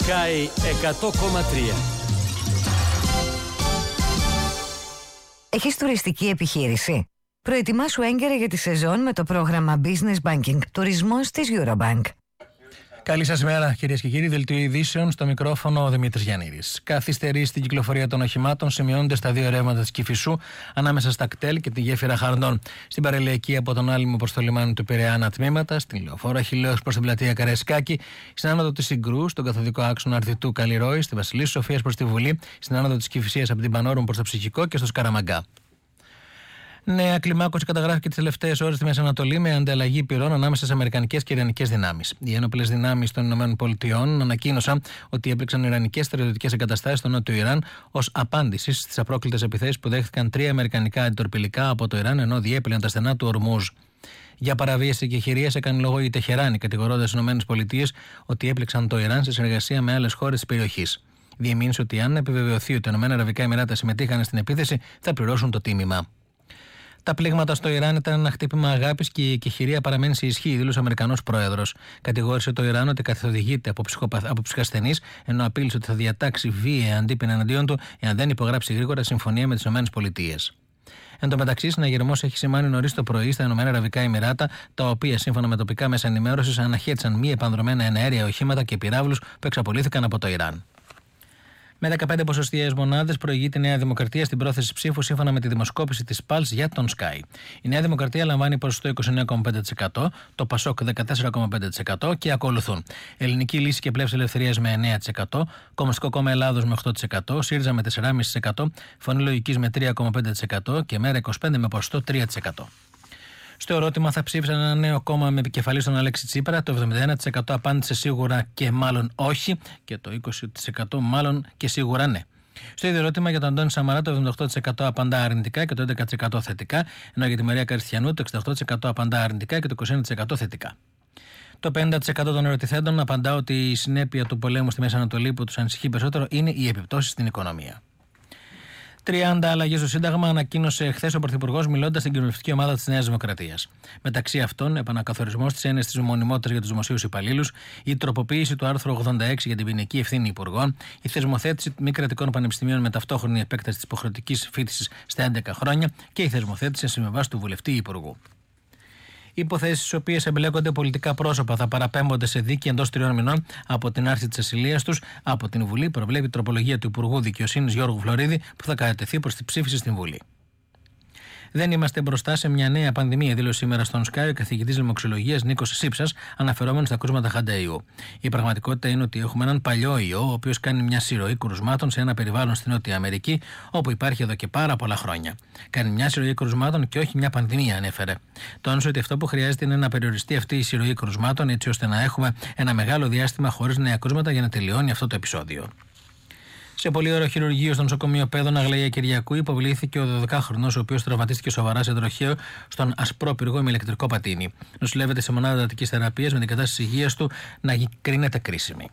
Sky 100,3. Έχεις τουριστική επιχείρηση? Προετοιμάσου έγκαιρα για τη σεζόν με το πρόγραμμα Business Banking Τουρισμός της Eurobank. Καλή σας ημέρα, κυρίες και κύριοι. Δελτίο ειδήσεων, στο μικρόφωνο ο Δημήτρης Γιαννίδης. Καθυστερεί στην κυκλοφορία των οχημάτων σημειώνονται στα δύο ρεύματα της Κηφισού ανάμεσα στα κτέλ και τη γέφυρα Χαρντών. Στην παραλιακή από τον Άλυμο προς το λιμάνι του Πειραιά ανατμήματα, στην λεωφόρο Αχιλλέως προς την πλατεία Καραϊσκάκη, στην άνοδο της Συγκρού, στον καθοδικό άξονα Αρθιτού Καλλιρόη, στη Βασιλής Σοφίας προς τη Βουλή, στην άνοδο της Κηφισίας από την Πανόρμου προς το Ψυχικό και στο Σκαραμαγκά. Νέα κλιμάκωση καταγράφηκε τις τελευταίες ώρες στη Μέση Ανατολή με ανταλλαγή πυρών ανάμεσα σε αμερικανικές και ιρανικές δυνάμεις. Οι ένοπλες δυνάμεις των ΗΠΑ ανακοίνωσαν ότι έπληξαν ιρανικές στρατιωτικές εγκαταστάσεις στο νότιο Ιράν ως απάντηση στις απρόκλητες επιθέσεις που δέχτηκαν 3 αμερικανικά αντιτορπιλικά από το Ιράν ενώ διέπλαιναν τα στενά του Ορμούζ. Για παραβίαση και χειρίες έκανε λόγο η Τεχεράνη, κατηγορώντας τις ΗΠΑ ότι έπληξαν το Ιράν σε συνεργασία με άλλες χώρες της περιοχής. Διεμήνυσε ότι αν επιβεβαιωθεί ότι τα ΗΠΑ συμμετείχαν στην επίθεση θα πληρώσουν το τίμημα. Τα πλήγματα στο Ιράν ήταν ένα χτύπημα αγάπης και η εκεχηρία παραμένει σε ισχύ, δήλωσε ο Αμερικανός πρόεδρος. Κατηγόρησε το Ιράν ότι καθοδηγείται από ψυχασθενείς, ενώ απείλησε ότι θα διατάξει βίαια αντίπεινα εναντίον του εάν δεν υπογράψει γρήγορα συμφωνία με τις ΗΠΑ. Εν τω μεταξύ, συναγερμός έχει σημάνει νωρίς το πρωί στα Ηνωμένα Αραβικά Εμιράτα, τα οποία σύμφωνα με τοπικά μέσα ενημέρωσης αναχέτησαν μη επανδρομένα εναέρια οχήματα και πυράβλους που εξαπολύθηκαν από το Ιράν. Με 15 ποσοστιαίες μονάδες προηγεί τη Νέα Δημοκρατία στην πρόθεση ψήφου σύμφωνα με τη δημοσκόπηση της Pulse για τον Sky. Η Νέα Δημοκρατία λαμβάνει ποσοστό 29,5%, το Πασόκ 14,5% και ακολουθούν Ελληνική Λύση και Πλεύση Ελευθερίας με 9%, Κομμουνιστικό Κόμμα Ελλάδος με 8%, ΣΥΡΙΖΑ με 4,5%, Φωνή Λογικής με 3,5% και Μέρα 25 με ποσοστό 3%. Στο ερώτημα θα ψήφισαν ένα νέο κόμμα με επικεφαλή στον Αλέξη Τσίπρα. Το 71% απάντησε σίγουρα και μάλλον όχι και το 20% μάλλον και σίγουρα ναι. Στο ίδιο ερώτημα για τον Αντώνη Σαμαρά το 78% απαντά αρνητικά και το 11% θετικά, ενώ για τη Μαρία Καριστιανού το 68% απαντά αρνητικά και το 21% θετικά. Το 50% των ερωτηθέντων απαντά ότι η συνέπεια του πολέμου στη Μέση Ανατολή που τους ανησυχεί περισσότερο είναι οι επιπτώσεις στην οικονομία. 30 αλλαγές στο Σύνταγμα ανακοίνωσε χθες ο Πρωθυπουργός μιλώντας στην κοινοβουλευτική ομάδα της Νέας Δημοκρατίας. Μεταξύ αυτών, επανακαθορισμός της έννοιας της μονιμότητας για τους δημοσίους υπαλλήλους, η τροποποίηση του άρθρου 86 για την ποινική ευθύνη υπουργών, η θεσμοθέτηση μη κρατικών πανεπιστημίων με ταυτόχρονη επέκταση της υποχρεωτικής φοιτησης στα 11 χρόνια και η θεσμοθέτηση σε συμβιβάση του βουλευτή υπουργού. Οι υποθέσεις στις οποίες εμπλέκονται πολιτικά πρόσωπα θα παραπέμπονται σε δίκη εντός 3 μηνών από την άρση της ασυλίας τους από την Βουλή, προβλέπει η τροπολογία του Υπουργού Δικαιοσύνης Γιώργου Φλωρίδη που θα κατατεθεί προς τη ψήφιση στην Βουλή. Δεν είμαστε μπροστά σε μια νέα πανδημία, δήλωσε σήμερα στον Sky ο καθηγητής λοιμοξιολογίας Νίκος Σύψας, αναφερόμενος στα κρούσματα χανταϊού. Η πραγματικότητα είναι ότι έχουμε έναν παλιό ιό, ο οποίος κάνει μια συρροή κρουσμάτων σε ένα περιβάλλον στη Νότια Αμερική, όπου υπάρχει εδώ και πάρα πολλά χρόνια. Κάνει μια συρροή κρουσμάτων και όχι μια πανδημία, ανέφερε. Τόνισε ότι αυτό που χρειάζεται είναι να περιοριστεί αυτή η συρροή κρουσμάτων, έτσι ώστε να έχουμε ένα μεγάλο διάστημα χωρίς νέα κρούσματα για να τελειώνει αυτό το επεισόδιο. Σε πολύωρο χειρουργείο στο νοσοκομείο Πέδων Αγλαία Κυριακού υποβλήθηκε ο 12χρονος, ο οποίος τραυματίστηκε σοβαρά σε τροχαίο στον ασπρό πυργό με ηλεκτρικό πατίνι. Νοσηλεύεται σε μονάδα εντατικής θεραπείας με την κατάσταση υγείας του να κρίνεται κρίσιμη.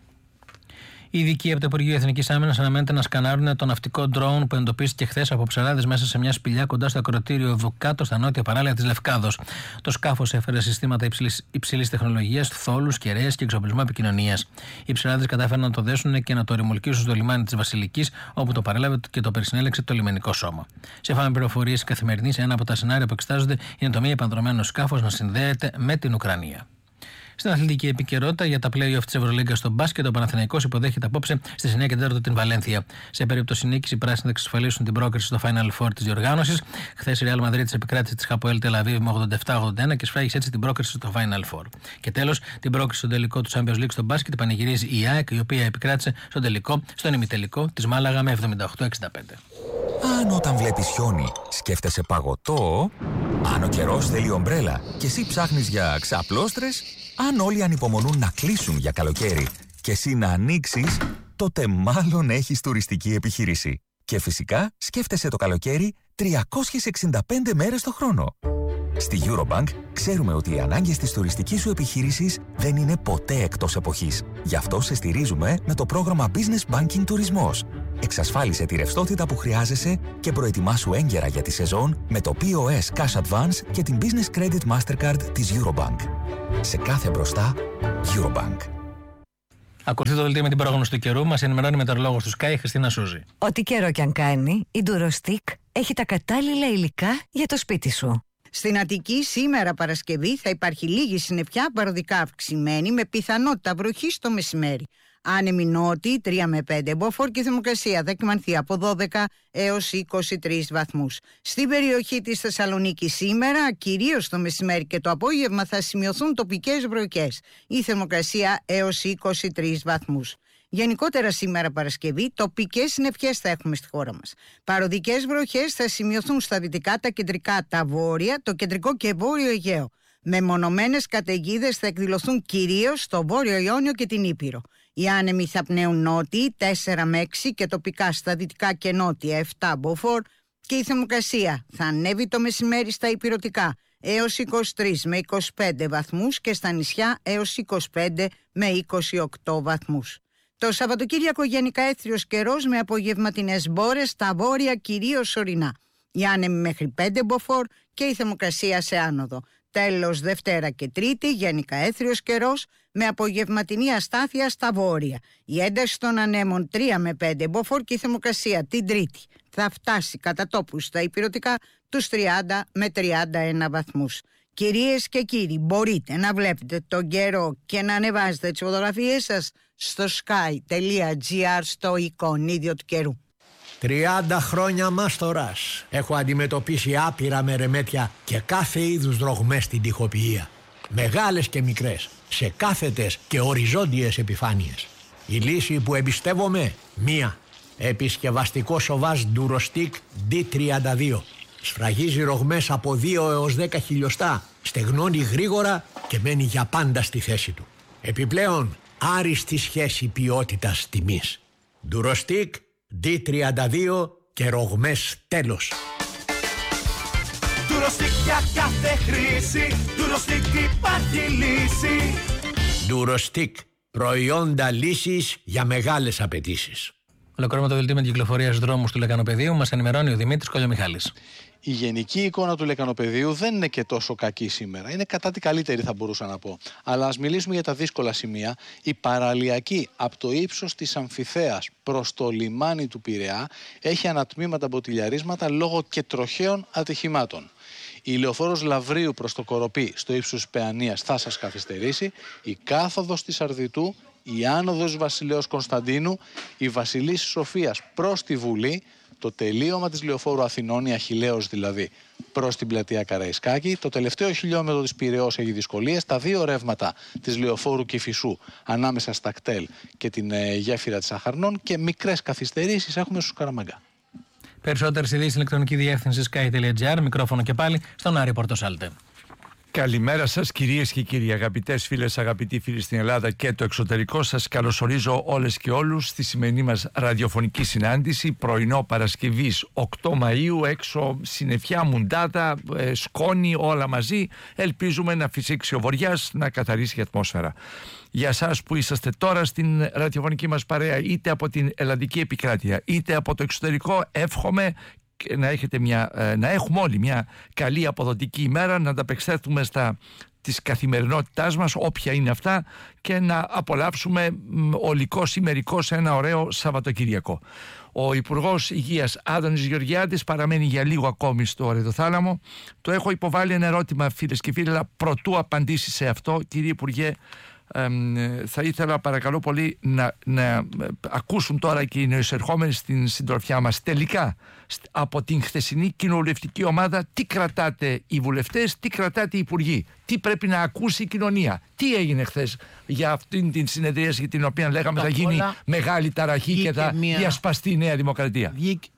Οι ειδικοί από το Υπουργείο Εθνικής Άμυνας αναμένεται να σκανάρουν το ναυτικό ντρόουν που εντοπίστηκε χθες από ψαράδες μέσα σε μια σπηλιά κοντά στο ακροτήριο Βουκάτο στα νότια παράλια της Λευκάδος. Το σκάφος έφερε συστήματα υψηλής τεχνολογίας, θόλους, κεραίες και εξοπλισμό επικοινωνίας. Οι ψαράδες κατάφεραν να το δέσουν και να το ρημουλκίσουν στο λιμάνι της Βασιλικής, όπου το παρέλαβε και το περισυνέλεξε το λιμενικό σώμα. Σύμφωνα με πληροφορίες καθημερινής, ένα από τα σενάρια που εξετάζονται είναι το μη επανδρομένο σκάφος να συνδέεται με την Ουκρανία. Στην αθλητική επικαιρότητα για τα play-off της Ευρωλίγκας στο μπάσκετ, ο Παναθηναϊκός υποδέχεται απόψε στις 9 και 4 την Βαλένθια. Σε περίπτωση νίκης, οι πράσινοι θα εξασφαλίσουν την πρόκριση στο Final Four της διοργάνωσης. Χθες η Real Madrid επικράτησε της Hapoel Tel Aviv με 87-81 και σφράγισε έτσι την πρόκριση στο Final Four. Και τέλος, την πρόκριση στο τελικό του Champions League στο μπάσκετ πανηγυρίζει η ΑΕΚ, η οποία επικράτησε στον ημιτελικό της Μάλαγα με 78-65. Αν όταν βλέπεις χιόνι σκέφτεσαι παγωτό, αν ο καιρός θέλει ομπρέλα και εσύ ψάχνεις για ξαπλώστρες, αν όλοι ανυπομονούν να κλείσουν για καλοκαίρι και εσύ να ανοίξεις, τότε μάλλον έχεις τουριστική επιχείρηση. Και φυσικά σκέφτεσαι το καλοκαίρι 365 μέρες το χρόνο. Στη Eurobank ξέρουμε ότι οι ανάγκες της τουριστικής σου επιχείρησης δεν είναι ποτέ εκτός εποχής. Γι' αυτό σε στηρίζουμε με το πρόγραμμα Business Banking Τουρισμός. Εξασφάλισε τη ρευστότητα που χρειάζεσαι και προετοιμάσου έγκαιρα για τη σεζόν με το POS Cash Advance και την Business Credit Mastercard της Eurobank. Σε κάθε μπροστά, Eurobank. Ακολουθεί το δελτίο με την πρόγνωση του καιρού. Μας ενημερώνει η μετεωρολόγος του Sky, Χριστίνα Σούζη. Ό,τι καιρό κι αν κάνει, η Durostic έχει τα κατάλληλα υλικά για το σπίτι σου. Στην Αττική σήμερα Παρασκευή θα υπάρχει λίγη συννεφιά, παροδικά αυξημένη, με πιθανότητα βροχής το μεσημέρι. Άνεμη νότιη 3 με 5 μποφόρ και η θερμοκρασία θα εκμανθεί από 12 έως 23 βαθμούς. Στην περιοχή της Θεσσαλονίκης σήμερα, κυρίως το μεσημέρι και το απόγευμα, θα σημειωθούν τοπικές βροχές. Η θερμοκρασία έως 23 βαθμούς. Γενικότερα σήμερα Παρασκευή, τοπικές συννεφιές θα έχουμε στη χώρα μας. Παροδικές βροχές θα σημειωθούν στα δυτικά, τα κεντρικά, τα βόρεια, το κεντρικό και βόρειο Αιγαίο. Μεμονωμένες καταιγίδες θα εκδηλωθούν κυρίως στο βόρειο Ιόνιο και την Ήπειρο. Οι άνεμοι θα πνέουν νότιοι 4 με 6 και τοπικά στα δυτικά και νότια 7 μποφόρ και η θερμοκρασία θα ανέβει το μεσημέρι στα ηπειρωτικά έως 23 με 25 βαθμούς και στα νησιά έως 25 με 28 βαθμούς. Το Σαββατοκύριακο γενικά έθριος καιρός με απογευματινές μπόρες στα βόρεια κυρίως ορεινά. Οι άνεμοι μέχρι 5 μποφόρ και η θερμοκρασία σε άνοδο. Τέλος Δευτέρα και Τρίτη γενικά έθριος καιρός με απογευματινή αστάθεια στα βόρεια. Η ένταση των ανέμων 3 με 5 μποφόρ και η θερμοκρασία την Τρίτη θα φτάσει κατά τόπους στα ηπειρωτικά τους 30 με 31 βαθμούς. Κυρίες και κύριοι, μπορείτε να βλέπετε τον καιρό και να ανεβάζετε τις φωτογραφίες σας στο sky.gr στο εικονίδιο του καιρού. 30 χρόνια μάστορας. Έχω αντιμετωπίσει άπειρα μερεμέτια και κάθε είδους δρογμές στην τοιχοποιία. Μεγάλες και μικρές, σε κάθετες και οριζόντιες επιφάνειες. Η λύση που εμπιστεύομαι, μία. Επισκευαστικό σοβάζ Durostic D32. Σφραγίζει ρογμές από 2 έως 10 χιλιοστά, στεγνώνει γρήγορα και μένει για πάντα στη θέση του. Επιπλέον, άριστη σχέση ποιότητας τιμής. Durostic D32 και ρογμές τέλος. Durostic για κάθε χρήση, Durostic υπάρχει λύση. Durostic, προϊόντα λύσης για μεγάλες απαιτήσεις. Ολοκληρώνουμε το δελτίο με την κυκλοφορία στους δρόμους του Λεκανοπεδίου. Μας ενημερώνει ο Δημήτρης Κολιομιχάλης. Η γενική εικόνα του Λεκανοπεδίου δεν είναι και τόσο κακή σήμερα. Είναι κατά τη καλύτερη, θα μπορούσα να πω. Αλλά ας μιλήσουμε για τα δύσκολα σημεία. Η παραλιακή από το ύψος της Αμφιθέας προς το λιμάνι του Πειραιά έχει ανατμήματα μποτιλιαρίσματα λόγω και τροχαίων ατυχημάτων. Η λεωφόρος Λαβρίου προς το Κοροπή στο ύψος της Παιανίας θα σας καθυστερήσει. Η κάθοδος της Αρδιτού, η άνοδος Βασιλέως Κωνσταντίνου, η Βασιλής Σοφίας προς τη Βουλή, το τελείωμα της λεωφόρου Αθηνών, η Αχιλλέως δηλαδή, προς την πλατεία Καραϊσκάκη. Το τελευταίο χιλιόμετρο της Πειραιώς έχει δυσκολίες. Τα δύο ρεύματα της λεωφόρου Κηφισού ανάμεσα στα κτέλ και την γέφυρα της Αχαρνών και μικρές καθυστερήσεις έχουμε στους Καραμαγκά. Περισσότερες ειδήσεις στην ηλεκτρονική διεύθυνση sky.gr. Μικρόφωνο και πάλι στον Άρη Πορτοσάλτε. Καλημέρα σας κυρίες και κύριοι, αγαπητές φίλες, αγαπητοί φίλοι στην Ελλάδα και το εξωτερικό. Σας καλωσορίζω όλες και όλους στη σημερινή μας ραδιοφωνική συνάντηση, πρωινό Παρασκευής 8 Μαΐου, έξω συννεφιά, μουντάτα, σκόνη, όλα μαζί. Ελπίζουμε να φυσήξει ο βοριάς, να καθαρίσει η ατμόσφαιρα. Για εσάς που είσαστε τώρα στην ραδιοφωνική μας παρέα, είτε από την ελλαδική επικράτεια, είτε από το εξωτερικό, εύχομαι να έχουμε όλοι μια καλή αποδοτική ημέρα, να ανταπεξέλθουμε της καθημερινότητάς μας, όποια είναι αυτά, και να απολαύσουμε ολικός ημερικός ένα ωραίο Σαββατοκυριακό. Ο Υπουργός Υγείας Άδωνης Γεωργιάδης παραμένει για λίγο ακόμη στο Ρεδοθάλαμο. Το έχω υποβάλει ένα ερώτημα, φίλες και φίλοι, αλλά προτού απαντήσει σε αυτό, κύριε Υπουργέ, θα ήθελα παρακαλώ πολύ να ακούσουν τώρα και οι νεοεισερχόμενοι στην συντροφιά μας τελικά από την χθεσινή κοινοβουλευτική ομάδα τι κρατάτε οι βουλευτές, τι κρατάτε οι υπουργοί, τι πρέπει να ακούσει η κοινωνία, τι έγινε χθες για αυτήν την συνεδρίαση για την οποία λέγαμε θα γίνει μεγάλη ταραχή και θα διασπαστεί η Νέα Δημοκρατία.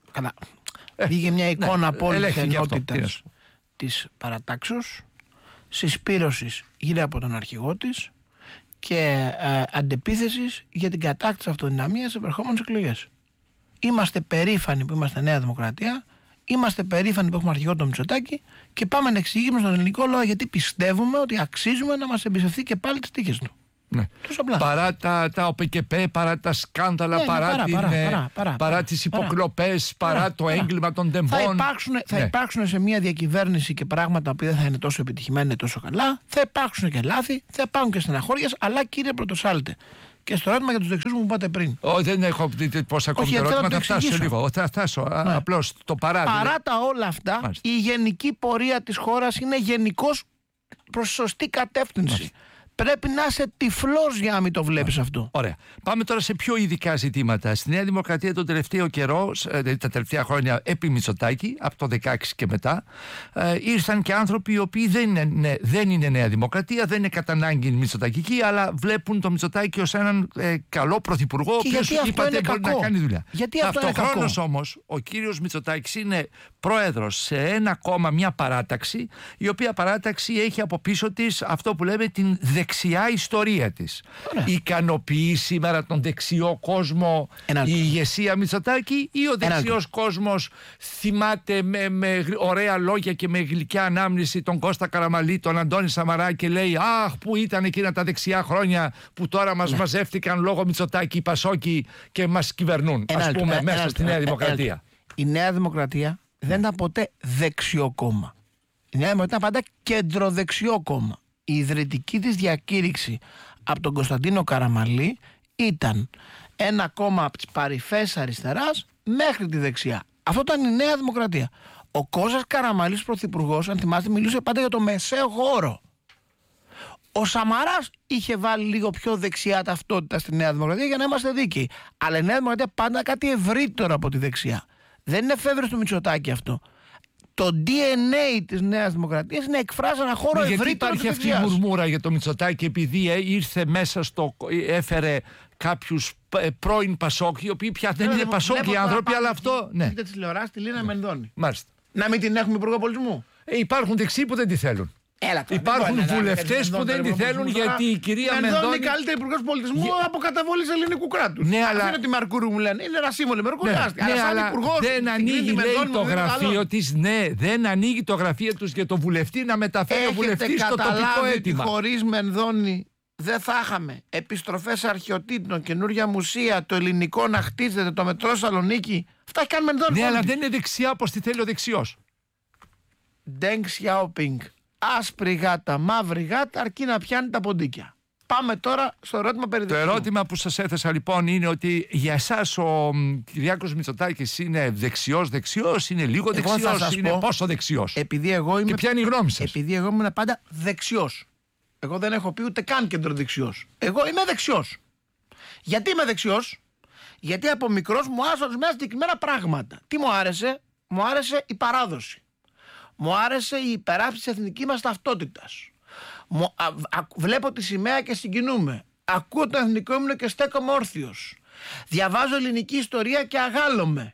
Βγήκε μια εικόνα απόλυτης ενότητας της παρατάξεως, συσπήρωσης γύρω από τον αρχηγό της και αντεπίθεσης για την κατάκτηση αυτοδυναμίας σε επερχόμενες εκλογές. Είμαστε περήφανοι που είμαστε Νέα Δημοκρατία, είμαστε περήφανοι που έχουμε αρχηγό τον Μητσοτάκη και πάμε να εξηγήσουμε στον ελληνικό λαό γιατί πιστεύουμε ότι αξίζουμε να μας εμπιστευτεί και πάλι τις τύχες του. Ναι. Παρά τα ΟΠΚΠ, παρά τα σκάνδαλα, παρά τις υποκλοπές, παρά το έγκλημα των τεμπών. Θα υπάρξουν σε μια διακυβέρνηση και πράγματα που δεν θα είναι τόσο επιτυχημένα, τόσο καλά. Θα υπάρξουν και λάθη, θα υπάρχουν και στεναχώριες, αλλά κύριε Πρωτοσάλτε, Και στο ερώτημα για τους δεξιούς μου είπατε πριν. Δεν έχω δει πώς ακόμη το ερώτημα, θα φτάσω λίγο. Θα φτάσω. Απλώς το παράδειγμα. Παρά τα όλα αυτά, μάλιστα, η γενική πορεία της χώρας είναι γενικώς προς σωστή κατεύθυνση. Μάλιστα. Πρέπει να είσαι τυφλός για να μην το βλέπεις αυτό. Ωραία. Πάμε τώρα σε πιο ειδικά ζητήματα. Στη Νέα Δημοκρατία τον τελευταίο καιρό, τα τελευταία χρόνια επί Μητσοτάκη, από το 2016 και μετά, ήρθαν και άνθρωποι οι οποίοι δεν είναι Νέα Δημοκρατία, δεν είναι κατά ανάγκη μητσοτακικοί, αλλά βλέπουν τον Μητσοτάκη ως έναν καλό πρωθυπουργό, ο οποίος είπατε μπορεί να κάνει δουλειά. Ταυτοχρόνως όμως, ο κύριος Μητσοτάκης είναι πρόεδρος σε ένα κόμμα, μια παράταξη, η οποία παράταξη έχει από πίσω της αυτό που λέμε την δεξιά ιστορία της. Ικανοποιεί σήμερα τον δεξιό κόσμο η ηγεσία Μητσοτάκη, ή ο δεξιός κόσμος θυμάται με ωραία λόγια και με γλυκιά ανάμνηση τον Κώστα Καραμαλή, τον Αντώνη Σαμαρά και λέει «Αχ, που ήταν εκείνα τα δεξιά χρόνια που τώρα μας μαζεύτηκαν λόγω Μητσοτάκη, Πασόκη και μας κυβερνούν», ας πούμε, μέσα στη Νέα Δημοκρατία. Η Νέα Δημοκρατία δεν ήταν ποτέ δεξιό κόμμα. Η Νέα Δημοκρατία ήταν πάντα κεντροδεξιό κόμμα. Η ιδρυτική της διακήρυξη από τον Κωνσταντίνο Καραμαλή ήταν ένα κόμμα από τις παρυφές αριστεράς μέχρι τη δεξιά. Αυτό ήταν η Νέα Δημοκρατία. Ο Κώστας Καραμαλής πρωθυπουργός, αν θυμάστε, μιλούσε πάντα για το μεσαίο χώρο. Ο Σαμαράς είχε βάλει λίγο πιο δεξιά ταυτότητα στη Νέα Δημοκρατία για να είμαστε δίκαιοι. Αλλά η Νέα Δημοκρατία πάντα κάτι ευρύτερο από τη δεξιά. Δεν είναι εφεύρεση του Μητσοτάκη αυτό. Το DNA της Νέας Δημοκρατίας είναι να εκφράζει ένα χώρο ευρύτερο. Γιατί υπάρχει αυτή η μουρμούρα για το Μητσοτάκη, επειδή ήρθε μέσα έφερε κάποιους πρώην Πασόκ, οι οποίοι πια δεν είναι Πασόκοι άνθρωποι, αλλά αυτό. Ναι. Έχετε τηλεοράσει τη Λίνα Μενδώνη. Μάλιστα. Να μην την έχουμε υπουργό πολιτισμού. Υπάρχουν δεξιοί που δεν τη θέλουν. Υπάρχουν βουλευτές που δεν τη θέλουν, γιατί η κυρία Μενδώνη είναι η καλύτερη υπουργός πολιτισμού από καταβολή ελληνικού κράτους. Ναι, αλλά. Αυτή είναι τη Μαρκούρου μου λένε. Είναι ρασίμολη Μερκουράστη. Ναι, αλλά δεν ανοίγει, λέει, το γραφείο της. Ναι, δεν ανοίγει το γραφείο τους για το βουλευτή να μεταφέρει ο βουλευτής στο τοπικό αίτημα. Χωρίς Μενδώνη δεν θα είχαμε επιστροφές αρχαιοτήτων, καινούρια μουσεία, το ελληνικό να χτίζεται, το μετρό Σαλονίκη. Αυτά έχει κάνει Μενδώνη. Ναι, αλλά δεν είναι δεξιά όπως τη θέλει ο δεξιός. Ντενγκ Σιάοπινγκ. Άσπρη γάτα, μαύρη γάτα, αρκεί να πιάνει τα ποντίκια. Πάμε τώρα στο ερώτημα περί δεξιού. Το ερώτημα που σας έθεσα λοιπόν είναι ότι για εσάς ο Κυριάκος Μητσοτάκης είναι δεξιός, είναι λίγο δεξιός, είναι πόσο δεξιός? Επειδή εγώ είμαι. Και ποια είναι η γνώμη σας? Επειδή εγώ ήμουν πάντα δεξιός. Εγώ δεν έχω πει ούτε καν κεντροδεξιός. Εγώ είμαι δεξιός. Γιατί είμαι δεξιός? Γιατί από μικρός μου άρεσαν ορισμένα συγκεκριμένα πράγματα. Τι μου άρεσε? Μου άρεσε η παράδοση. Μου άρεσε η υπεράσπιση της εθνικής μας ταυτότητας. Βλέπω τη σημαία και συγκινούμε. Ακούω το εθνικό ύμνο και στέκομαι όρθιος. Διαβάζω ελληνική ιστορία και αγάλωμαι.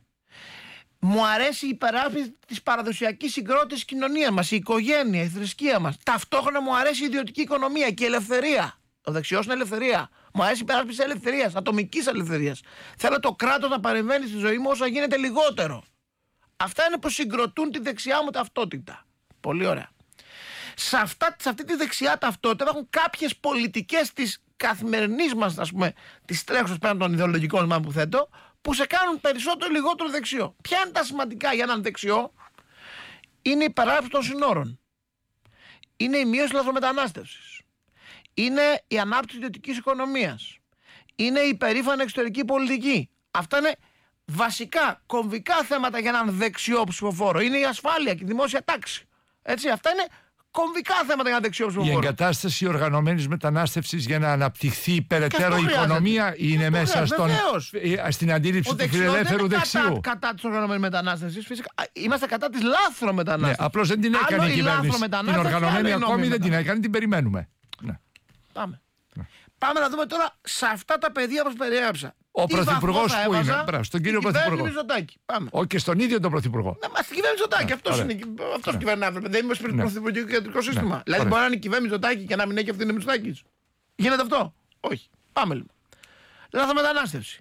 Μου αρέσει η υπεράσπιση της παραδοσιακής συγκρότησης της κοινωνίας μας, η οικογένεια, η θρησκεία μας. Ταυτόχρονα μου αρέσει η ιδιωτική οικονομία και η ελευθερία. Ο δεξιός είναι ελευθερία. Μου αρέσει η υπεράσπιση της ελευθερίας, ατομικής ελευθερίας. Θέλω το κράτος να παρεμβαίνει στη ζωή μου όσο γίνεται λιγότερο. Αυτά είναι που συγκροτούν τη δεξιά μου ταυτότητα. Πολύ ωραία. Σε αυτή τη δεξιά ταυτότητα υπάρχουν κάποιες πολιτικές της καθημερινής μας, ας πούμε, της τρέχουσας πέραν των ιδεολογικών μας που θέτω, που σε κάνουν περισσότερο ή λιγότερο δεξιό. Ποια είναι τα σημαντικά για έναν δεξιό? Είναι η υπεράσπιση των συνόρων. Είναι η μείωση λαθρομετανάστευσης. Είναι η ανάπτυξη ιδιωτικής οικονομίας. Είναι η υπερήφανη εξωτερική πολιτική. Αυτά είναι βασικά κομβικά θέματα για έναν δεξιό ψηφοφόρο. Είναι η ασφάλεια και η δημόσια τάξη. Έτσι, αυτά είναι κομβικά θέματα για έναν δεξιό ψηφοφόρο. Η εγκατάσταση οργανωμένης μετανάστευσης για να αναπτυχθεί περαιτέρω η οικονομία είναι μέσα στην αντίληψη του φιλελεύθερου δεξιού. Κατά της οργανωμένης μετανάστευσης, φυσικά. Είμαστε κατά της λάθρομετανάστευσης. Ναι, απλώς δεν την έκανε η κυβέρνηση. Την οργανωμένη ακόμη δεν την έκανε, την περιμένουμε. Ναι. Πάμε. Πάμε να δούμε τώρα σε αυτά τα πεδία που περιέγραψα. Ο πρωθυπουργός που είναι? Στον κύριο πρωθυπουργό. Όχι, και στον ίδιο τον πρωθυπουργό. Ναι, μα στην κυβέρνηση Μητσοτάκη. Αυτός κυβερνά. Δεν είμαι στο πρωθυπουργικό κεντρικό σύστημα. Δηλαδή μπορεί να είναι η κυβέρνηση Μητσοτάκη και να μην έχει ευθύνη Μητσοτάκης. Γίνεται αυτό? Όχι. Πάμε λοιπόν. Λαθρομετανάστευση.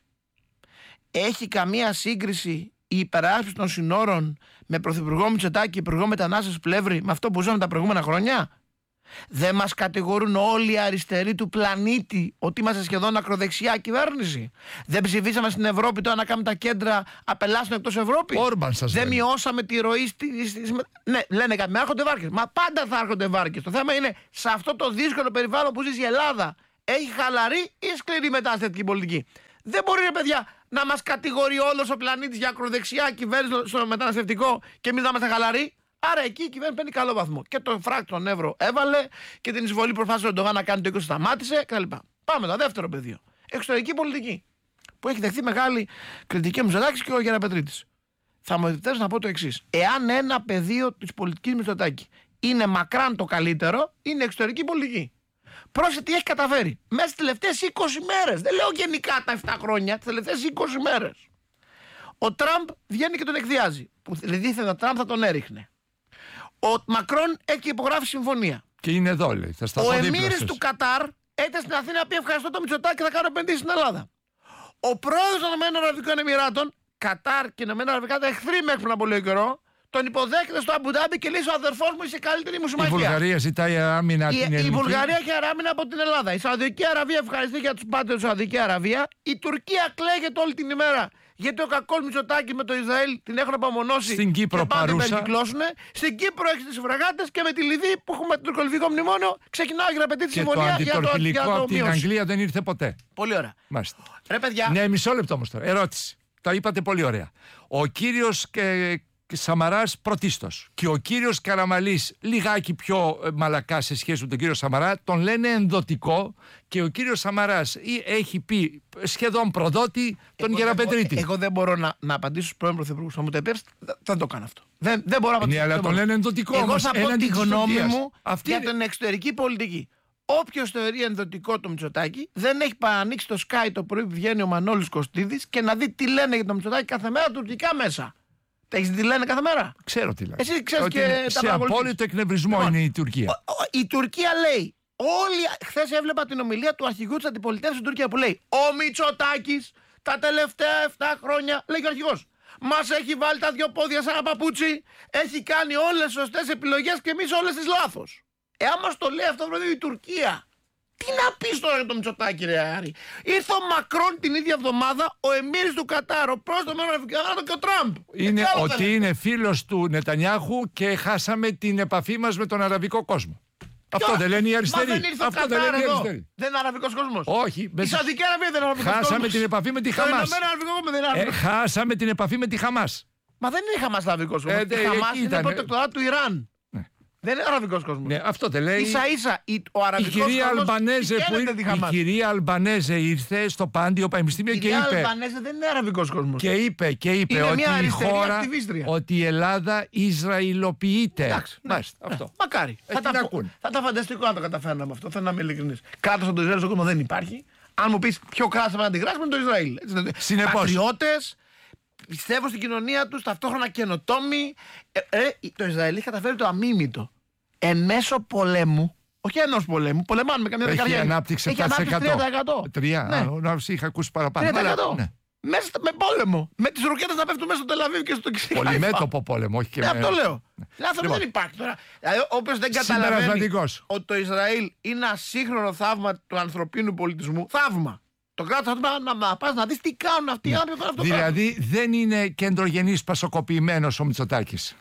Έχει καμία σύγκριση η υπεράσπιση των συνόρων με πρωθυπουργό Μητσοτάκη και υπουργό μετανάστευσης Πλεύρη με αυτό που ζούμε τα προηγούμενα χρόνια? Δεν μας κατηγορούν όλοι οι αριστεροί του πλανήτη ότι είμαστε σχεδόν ακροδεξιά κυβέρνηση? Δεν ψηφίσαμε στην Ευρώπη τώρα να κάνουμε τα κέντρα απελάσεων εκτός Ευρώπης? Δεν μειώσαμε τη ροή Ναι, λένε κάποιοι, έρχονται βάρκες. Μα πάντα θα έρχονται βάρκες. Το θέμα είναι σε αυτό το δύσκολο περιβάλλον που ζει η Ελλάδα. έχει χαλαρή ή σκληρή μεταναστευτική πολιτική? Δεν μπορεί, ρε παιδιά, να μας κατηγορεί όλος ο πλανήτης για ακροδεξιά κυβέρνηση στο μεταναστευτικό και εμείς να είμαστε χαλαροί. Άρα εκεί η κυβέρνηση παίρνει καλό βαθμό. Και το φράκ τον Εύρο έβαλε και την εισβολή προσπάθησε ο Ερντογάν να κάνει το 20 σταμάτησε κτλ. Πάμε το δεύτερο πεδίο. Εξωτερική πολιτική. Που έχει δεχθεί μεγάλη κριτική ο Μητσοτάκης και ο Γεραπετρίτης. Θα μου επιτρέψετε να πω το εξής. Εάν ένα πεδίο της πολιτικής Μητσοτάκη είναι μακράν το καλύτερο, είναι εξωτερική πολιτική. Πρόσεχε τι έχει καταφέρει. Μέσα στις τελευταίες 20 μέρες. Δεν λέω γενικά τα 7 χρόνια, τις τελευταίες 20 μέρες. Ο Τραμπ βγαίνει και τον εκδιάζει. Που δηλαδή ο Τραμπ θα τον έριχνε. Ο Μακρόν έχει υπογράφει συμφωνία. Και είναι εδώ, λέει. Ο Εμμύρης του Κατάρ έρθει στην Αθήνα να πει ευχαριστώ το Μητσοτάκη και θα κάνω επενδύσεις στην Ελλάδα. Ο πρόεδρος των ΗΠΑ, Κατάρ και ΗΠΑ εχθροί μέχρι πριν από πολύ καιρό, τον υποδέχεται στο Αμπουντάμπι και λέει: ο αδερφός μου είσαι καλύτερη μου συμμαχία. Η Βουλγαρία ζητάει άμυνα την ελληνική. Η Βουλγαρία έχει άμυνα από την Ελλάδα. Η Σαουδική Αραβία ευχαριστεί για τους πάντες του Σαουδική Αραβία. Η Τουρκία κλαίγεται όλη την ημέρα. Γιατί ο κακός Μητσοτάκης με το Ισραήλ την έχουν απομονώσει. Στην Κύπρο και πάντα παρούσα. Στην Κύπρο έχει τις φρεγάτες και με τη Λιβύη που έχουμε το τουρκολιβικό μνημόνιο ξεκινάει η γραπετή τη συμφωνία για το από την Αγγλία δεν ήρθε ποτέ. Πολύ ωραία. Μάλιστα. Ρε παιδιά. Ναι, μισό λεπτό όμως τώρα. Ερώτηση. Το είπατε πολύ ωραία. Ο κύριος Σαμαράς πρωτίστως και ο κύριος Καραμαλής λιγάκι πιο μαλακά σε σχέση με τον κύριο Σαμαρά, τον λένε ενδοτικό και ο κύριος Σαμαράς έχει πει σχεδόν προδότη τον Γεραπετρίτη. Εγώ δεν μπορώ να απαντήσω στους πρώην πρωθυπουργούς. Θα μου το επέψετε, δεν το κάνω αυτό. Δεν μπορώ να απαντήσω. Ναι, αλλά τον λένε ενδοτικό. Εγώ θα πω τη γνώμη μου για είναι... την εξωτερική πολιτική. Όποιος θεωρεί ενδοτικό το Μητσοτάκη δεν έχει παρανοίξει το Sky το πρωί που βγαίνει ο Μανώλης Κωστίδης και να δει τι λένε για το Μητσοτάκη κάθε μέρα τουρκικά μέσα. Τα έχεις τι λένε κάθε μέρα? Ξέρω τι λένε. Εσύ ξέρεις και τα σε απόλυτο εκνευρισμό είναι η Τουρκία. Η Τουρκία λέει. Χθες έβλεπα την ομιλία του αρχηγού της αντιπολιτεύσης στην Τουρκία που λέει: ο Μητσοτάκης τα τελευταία 7 χρόνια, λέει και ο αρχηγός, μας έχει βάλει τα 2 πόδια σαν ένα παπούτσι, έχει κάνει όλες τις σωστές επιλογές και εμείς όλες τις λάθος. Εάν μας το λέει αυτό η Τουρκία, τι να πεις τώρα για το Μητσοτάκη, ρε Άρη? Ήρθε ο Μακρόν την ίδια εβδομάδα, ο Εμμύρης του Κατάρ, ο πρόεδρος των ΗΠΑ και ο Τραμπ. Είναι ότι είναι φίλος του Νετανιάχου και χάσαμε την επαφή μας με τον αραβικό κόσμο. Αυτό δεν λένε οι αριστεροί. Μα δεν ήρθε ο Κατάρ εδώ. Δεν είναι αραβικός κόσμος. Όχι. Η Σαουδική Αραβία δεν είναι αραβικός κόσμος. Χάσαμε την επαφή με τη Χαμάς. Χάσαμε την επαφή με τη Χαμάς. Μα δεν είναι η Χαμάς αραβικός κόσμος. Η Χαμάς είναι προτεκτοράτ του Ιράν. Δεν είναι αραβικός κόσμος. Ναι, αυτό δεν λέει. Ίσα-ίσα ο αραβικός κόσμος. Η κυρία Αλμπανέζε ήρθε στο Πάντιο Πανεπιστήμιο και είπε. Η κυρία Αλμπανέζε δεν είναι αραβικός κόσμος. Και είπε ότι η χώρα, ότι η Ελλάδα Ισραηλοποιείται. Εντάξει. Αυτό. Μακάρι. Θα τα φανταστικό να το καταφέρναμε αυτό. Θέλω να είμαι ειλικρινής. Κράτος από το Ισραήλ στον κόσμο δεν υπάρχει. Αν μου πεις ποιο κράτος θα αντιγράψουμε το Ισραήλ. Πατριώτες. Πιστεύω στην κοινωνία τους, ταυτόχρονα καινοτόμοι. Το Ισραήλ έχει καταφέρει το αμίμητο. Εν μέσω πολέμου, όχι ενός πολέμου, πολεμάνουμε καμιά δεκαετία. Έχει ανάπτυξη 7%. 3%. Είχα ακούσει παραπάνω. 3%. Ναι. Μέσα με πόλεμο. Με τις ρουκέτες να πέφτουν μέσα στο Τελαβίβ και στο Ξύχα. Πολυμέτωπο πόλεμο, όχι και με. Αυτό λέω. Αυτό δεν υπάρχει τώρα. Όποιος δεν καταλαβαίνει ότι το Ισραήλ είναι ένα σύγχρονο θαύμα του ανθρωπίνου πολιτισμού, θαύμα. Το κράτος θα να πας να δεις τι κάνουν αυτοί οι άνθρωποι. Δηλαδή δεν είναι κεντρογενής πασοκοποιημένος ο Μητσοτάκης.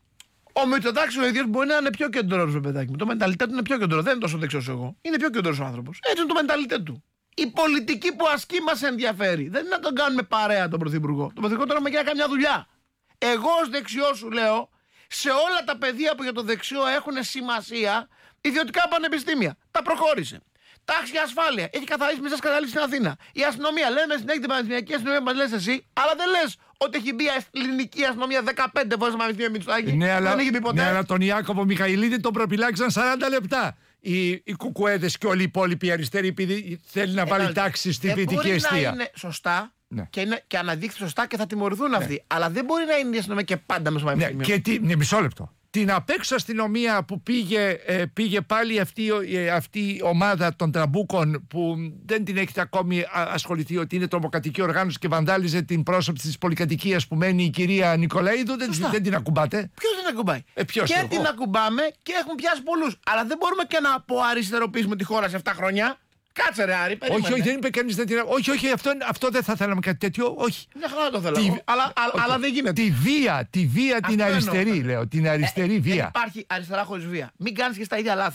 Ο Μητσοτάκης ο ίδιος μπορεί να είναι πιο κεντρός, παιδάκι μου. Το μενταλιτέ του είναι πιο κεντρό. Δεν είναι τόσο δεξιός εγώ. Είναι πιο κεντρός ο άνθρωπος. Έτσι είναι το μενταλιτέ του. Η πολιτική που ασκεί μας ενδιαφέρει. Δεν είναι να τον κάνουμε παρέα τον Πρωθυπουργό. Τον Πρωθυπουργό τώρα με κάνει καμιά δουλειά. Εγώ ως δεξιός σου λέω, σε όλα τα πεδία που για το δεξιό έχουν σημασία, ιδιωτικά πανεπιστήμια. Τα προχώρησε. Τάξη και ασφάλεια. Έχει καθαρίσει μισές καταλήψεις στην Αθήνα. Η αστυνομία, λέμε στην έκτη πανεπιστημιακή αστυνομία που μας λες εσύ, αλλά δεν λες ότι έχει μπει η ελληνική αστυνομία 15 φορές στο πανεπιστήμιο Μητσοτάκη. Δεν έχει μπει ποτέ. Ναι, αλλά τον Ιάκωβο Μιχαηλίδη τον προπυλάξαν 40 λεπτά. Οι κουκουέδες και όλοι οι υπόλοιποι αριστεροί, επειδή θέλει να βάλει τάξη στη ποιητική αιστεία. Μπορεί να είναι σωστά και αναδείξει σωστά και θα τιμωρηθούν αυτοί. Αλλά δεν μπορεί να είναι η αστυνομία και πάντα μέσα στο πανεπιστήμιο. Και μισό λεπτό. Την απέξω αστυνομία που πήγε πάλι αυτή η ομάδα των τραμπούκων που δεν την έχετε ακόμη ασχοληθεί ότι είναι τρομοκρατική οργάνωση και βανδάλιζε την πρόσωψη της πολυκατοικίας που μένει η κυρία Νικολαίδου. Δεν την ακουμπάτε. Ποιος δεν ακουμπάει? Και την ακουμπάμε και έχουν πιάσει πολλούς. Αλλά δεν μπορούμε και να αποαριστεροποιήσουμε τη χώρα σε 7 χρόνια. Κάτσε ρε Άρη, περίμενε. Όχι, δεν είπε κανείς δεν την... Όχι, αυτό δεν θα θέλαμε κάτι τέτοιο, όχι. Μια χαρά το θέλαμε, αλλά δεν γίνεται. Τη βία την αριστερή, λέω, την αριστερή βία. Υπάρχει αριστερά χωρίς βία. Μην κάνεις και στα ίδια λάθη.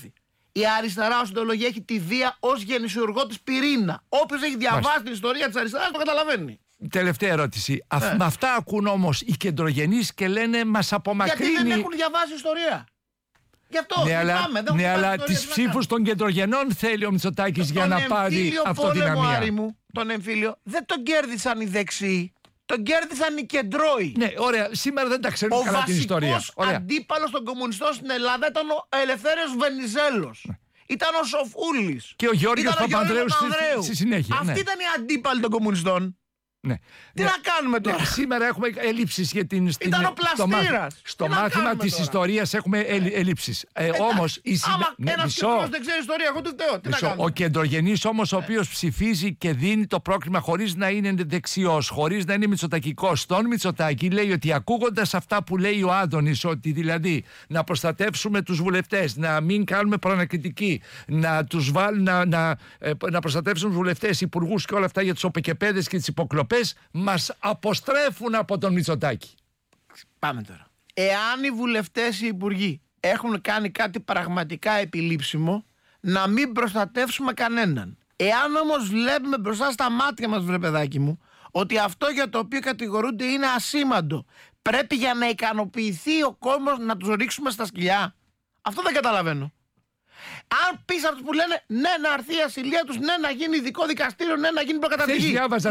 Η αριστερά ως ιδεολογία έχει τη βία ως γεννησιουργό της πυρήνα. Όποιος έχει διαβάσει την ιστορία της αριστεράς το καταλαβαίνει. Τελευταία ερώτηση. Με αυτά ακούν όμως οι κεντρογενείς και λένε μας απομακρύνει. Γιατί δεν έχουν διαβάσει ιστορία. Γι' αυτό ναι, αλλά τις ψήφους των κεντρογενών θέλει ο Μητσοτάκης για να πάρει αυτοδυναμία. Τον εμφύλιο δεν τον κέρδισαν οι δεξιοί. Τον κέρδισαν οι κεντρώοι. Ναι, ωραία. Σήμερα δεν τα ξέρουμε καλά την ιστορία. Ο βασικός αντίπαλος των κομμουνιστών στην Ελλάδα ήταν ο Ελευθέριος Βενιζέλος. Ναι. Ήταν ο Σοφούλης. Και ο Γιώργος Παπανδρέου στη συνέχεια. Αυτοί ήταν οι αντίπαλοι των κομμουνιστών. Ναι. Τι να κάνουμε τώρα. Σήμερα έχουμε ελλείψεις για την. Ήταν ο πλαστήρας. Στο μάθημα της ιστορίας έχουμε ελλείψεις. Όμως. Ένας κεντρός δεν ξέρει ιστορία, εγώ του φταίω. Ο κεντρογενής όμως, ο οποίος ψηφίζει και δίνει το πρόκριμα χωρίς να είναι δεξιός, χωρίς να είναι μητσοτακικός, στον Μητσοτάκη λέει ότι ακούγοντας αυτά που λέει ο Άδωνης, ότι δηλαδή να προστατεύσουμε τους βουλευτές, να μην κάνουμε προανακριτική, να προστατεύσουμε τους βουλευτές, υπουργούς και όλα αυτά για τους οπεκεπέδες και τις υποκλοπές. Μας αποστρέφουν από τον Μητσοτάκη. Πάμε τώρα. Εάν οι βουλευτές, οι υπουργοί έχουν κάνει κάτι πραγματικά επιλήψιμο, να μην προστατεύσουμε κανέναν. Εάν όμως βλέπουμε μπροστά στα μάτια μας, βρε παιδάκι μου, ότι αυτό για το οποίο κατηγορούνται είναι ασήμαντο, πρέπει για να ικανοποιηθεί ο κόσμος να τους ρίξουμε στα σκυλιά. Αυτό δεν καταλαβαίνω. Αν πεις αυτούς που λένε ναι να έρθει η ασυλία τους, ναι να γίνει ειδικό δικαστήριο, ναι να γίνει προκαταρκτική.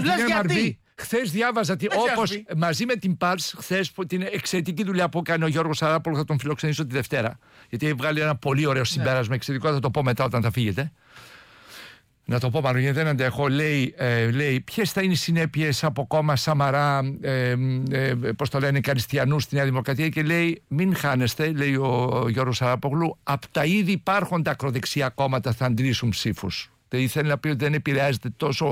Χθες διάβαζα όπως μαζί με την ΠΑΡΣ, χθες την εξαιρετική δουλειά που έκανε ο Γιώργος Σαράπολο, θα τον φιλοξενήσω τη Δευτέρα. Γιατί έχει βγάλει ένα πολύ ωραίο συμπέρασμα, εξαιρετικό, θα το πω μετά όταν θα φύγετε. Να το πω πάνω, γιατί δεν αντέχω. Λέει ποιες θα είναι οι συνέπειες από κόμμα Σαμαρά, πώς το λένε, Καριστιανού στη Νέα Δημοκρατία, και λέει μην χάνεστε, λέει ο Γιώργος Σαράπογλου, από τα ήδη υπάρχοντα ακροδεξιά κόμματα θα αντλήσουν ψήφους. Θέλει να πει ότι δεν επηρεάζεται τόσο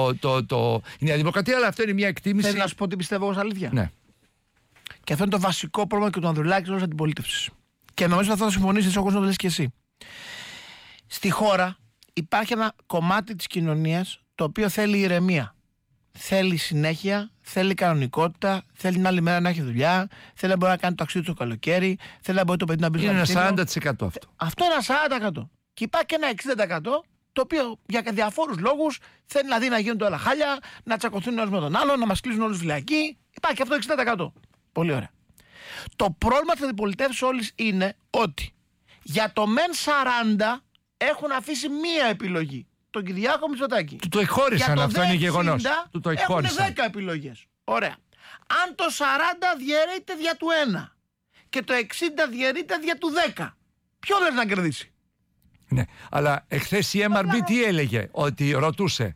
η Νέα Δημοκρατία, αλλά αυτό είναι μια εκτίμηση. Θέλω να σου πω τι πιστεύω ως αλήθεια. Ναι. Και αυτό είναι το βασικό πρόβλημα και του Ανδρουλάκη ως αντιπολίτευσης. Και νομίζω ότι θα συμφωνήσεις όπως το λες και εσύ. Στη χώρα υπάρχει ένα κομμάτι της κοινωνίας το οποίο θέλει ηρεμία. Θέλει συνέχεια, θέλει κανονικότητα, θέλει την άλλη μέρα να έχει δουλειά, θέλει να μπορεί να κάνει το ταξίδι του το καλοκαίρι, θέλει να μπορεί το παιδί να μπει στο πανεπιστήμιο. Είναι ένα 40% αυτό. Αυτό είναι ένα 40%. Και υπάρχει και ένα 60% το οποίο για διαφόρους λόγους θέλει να δει να γίνονται όλα χάλια, να τσακωθούν ένας με τον άλλον, να μας κλείσουν όλους φυλακοί. Υπάρχει αυτό το 60%. Πολύ ωραία. Το πρόβλημα της αντιπολιτεύσης όλης είναι ότι για το μεν 40 έχουν αφήσει μία επιλογή. Τον Κυριάκο Μητσοτάκη. Του το εκχώρησαν, αυτό είναι γεγονός. Του το εκχώρησαν. Έχουν 10 επιλογές. Ωραία. Αν το 40 διαιρείται δια του 1 και το 60 διαιρείται δια του 10, ποιο λες να κερδίσει? Ναι, αλλά εχθές η MRB τι έλεγε? Ότι ρωτούσε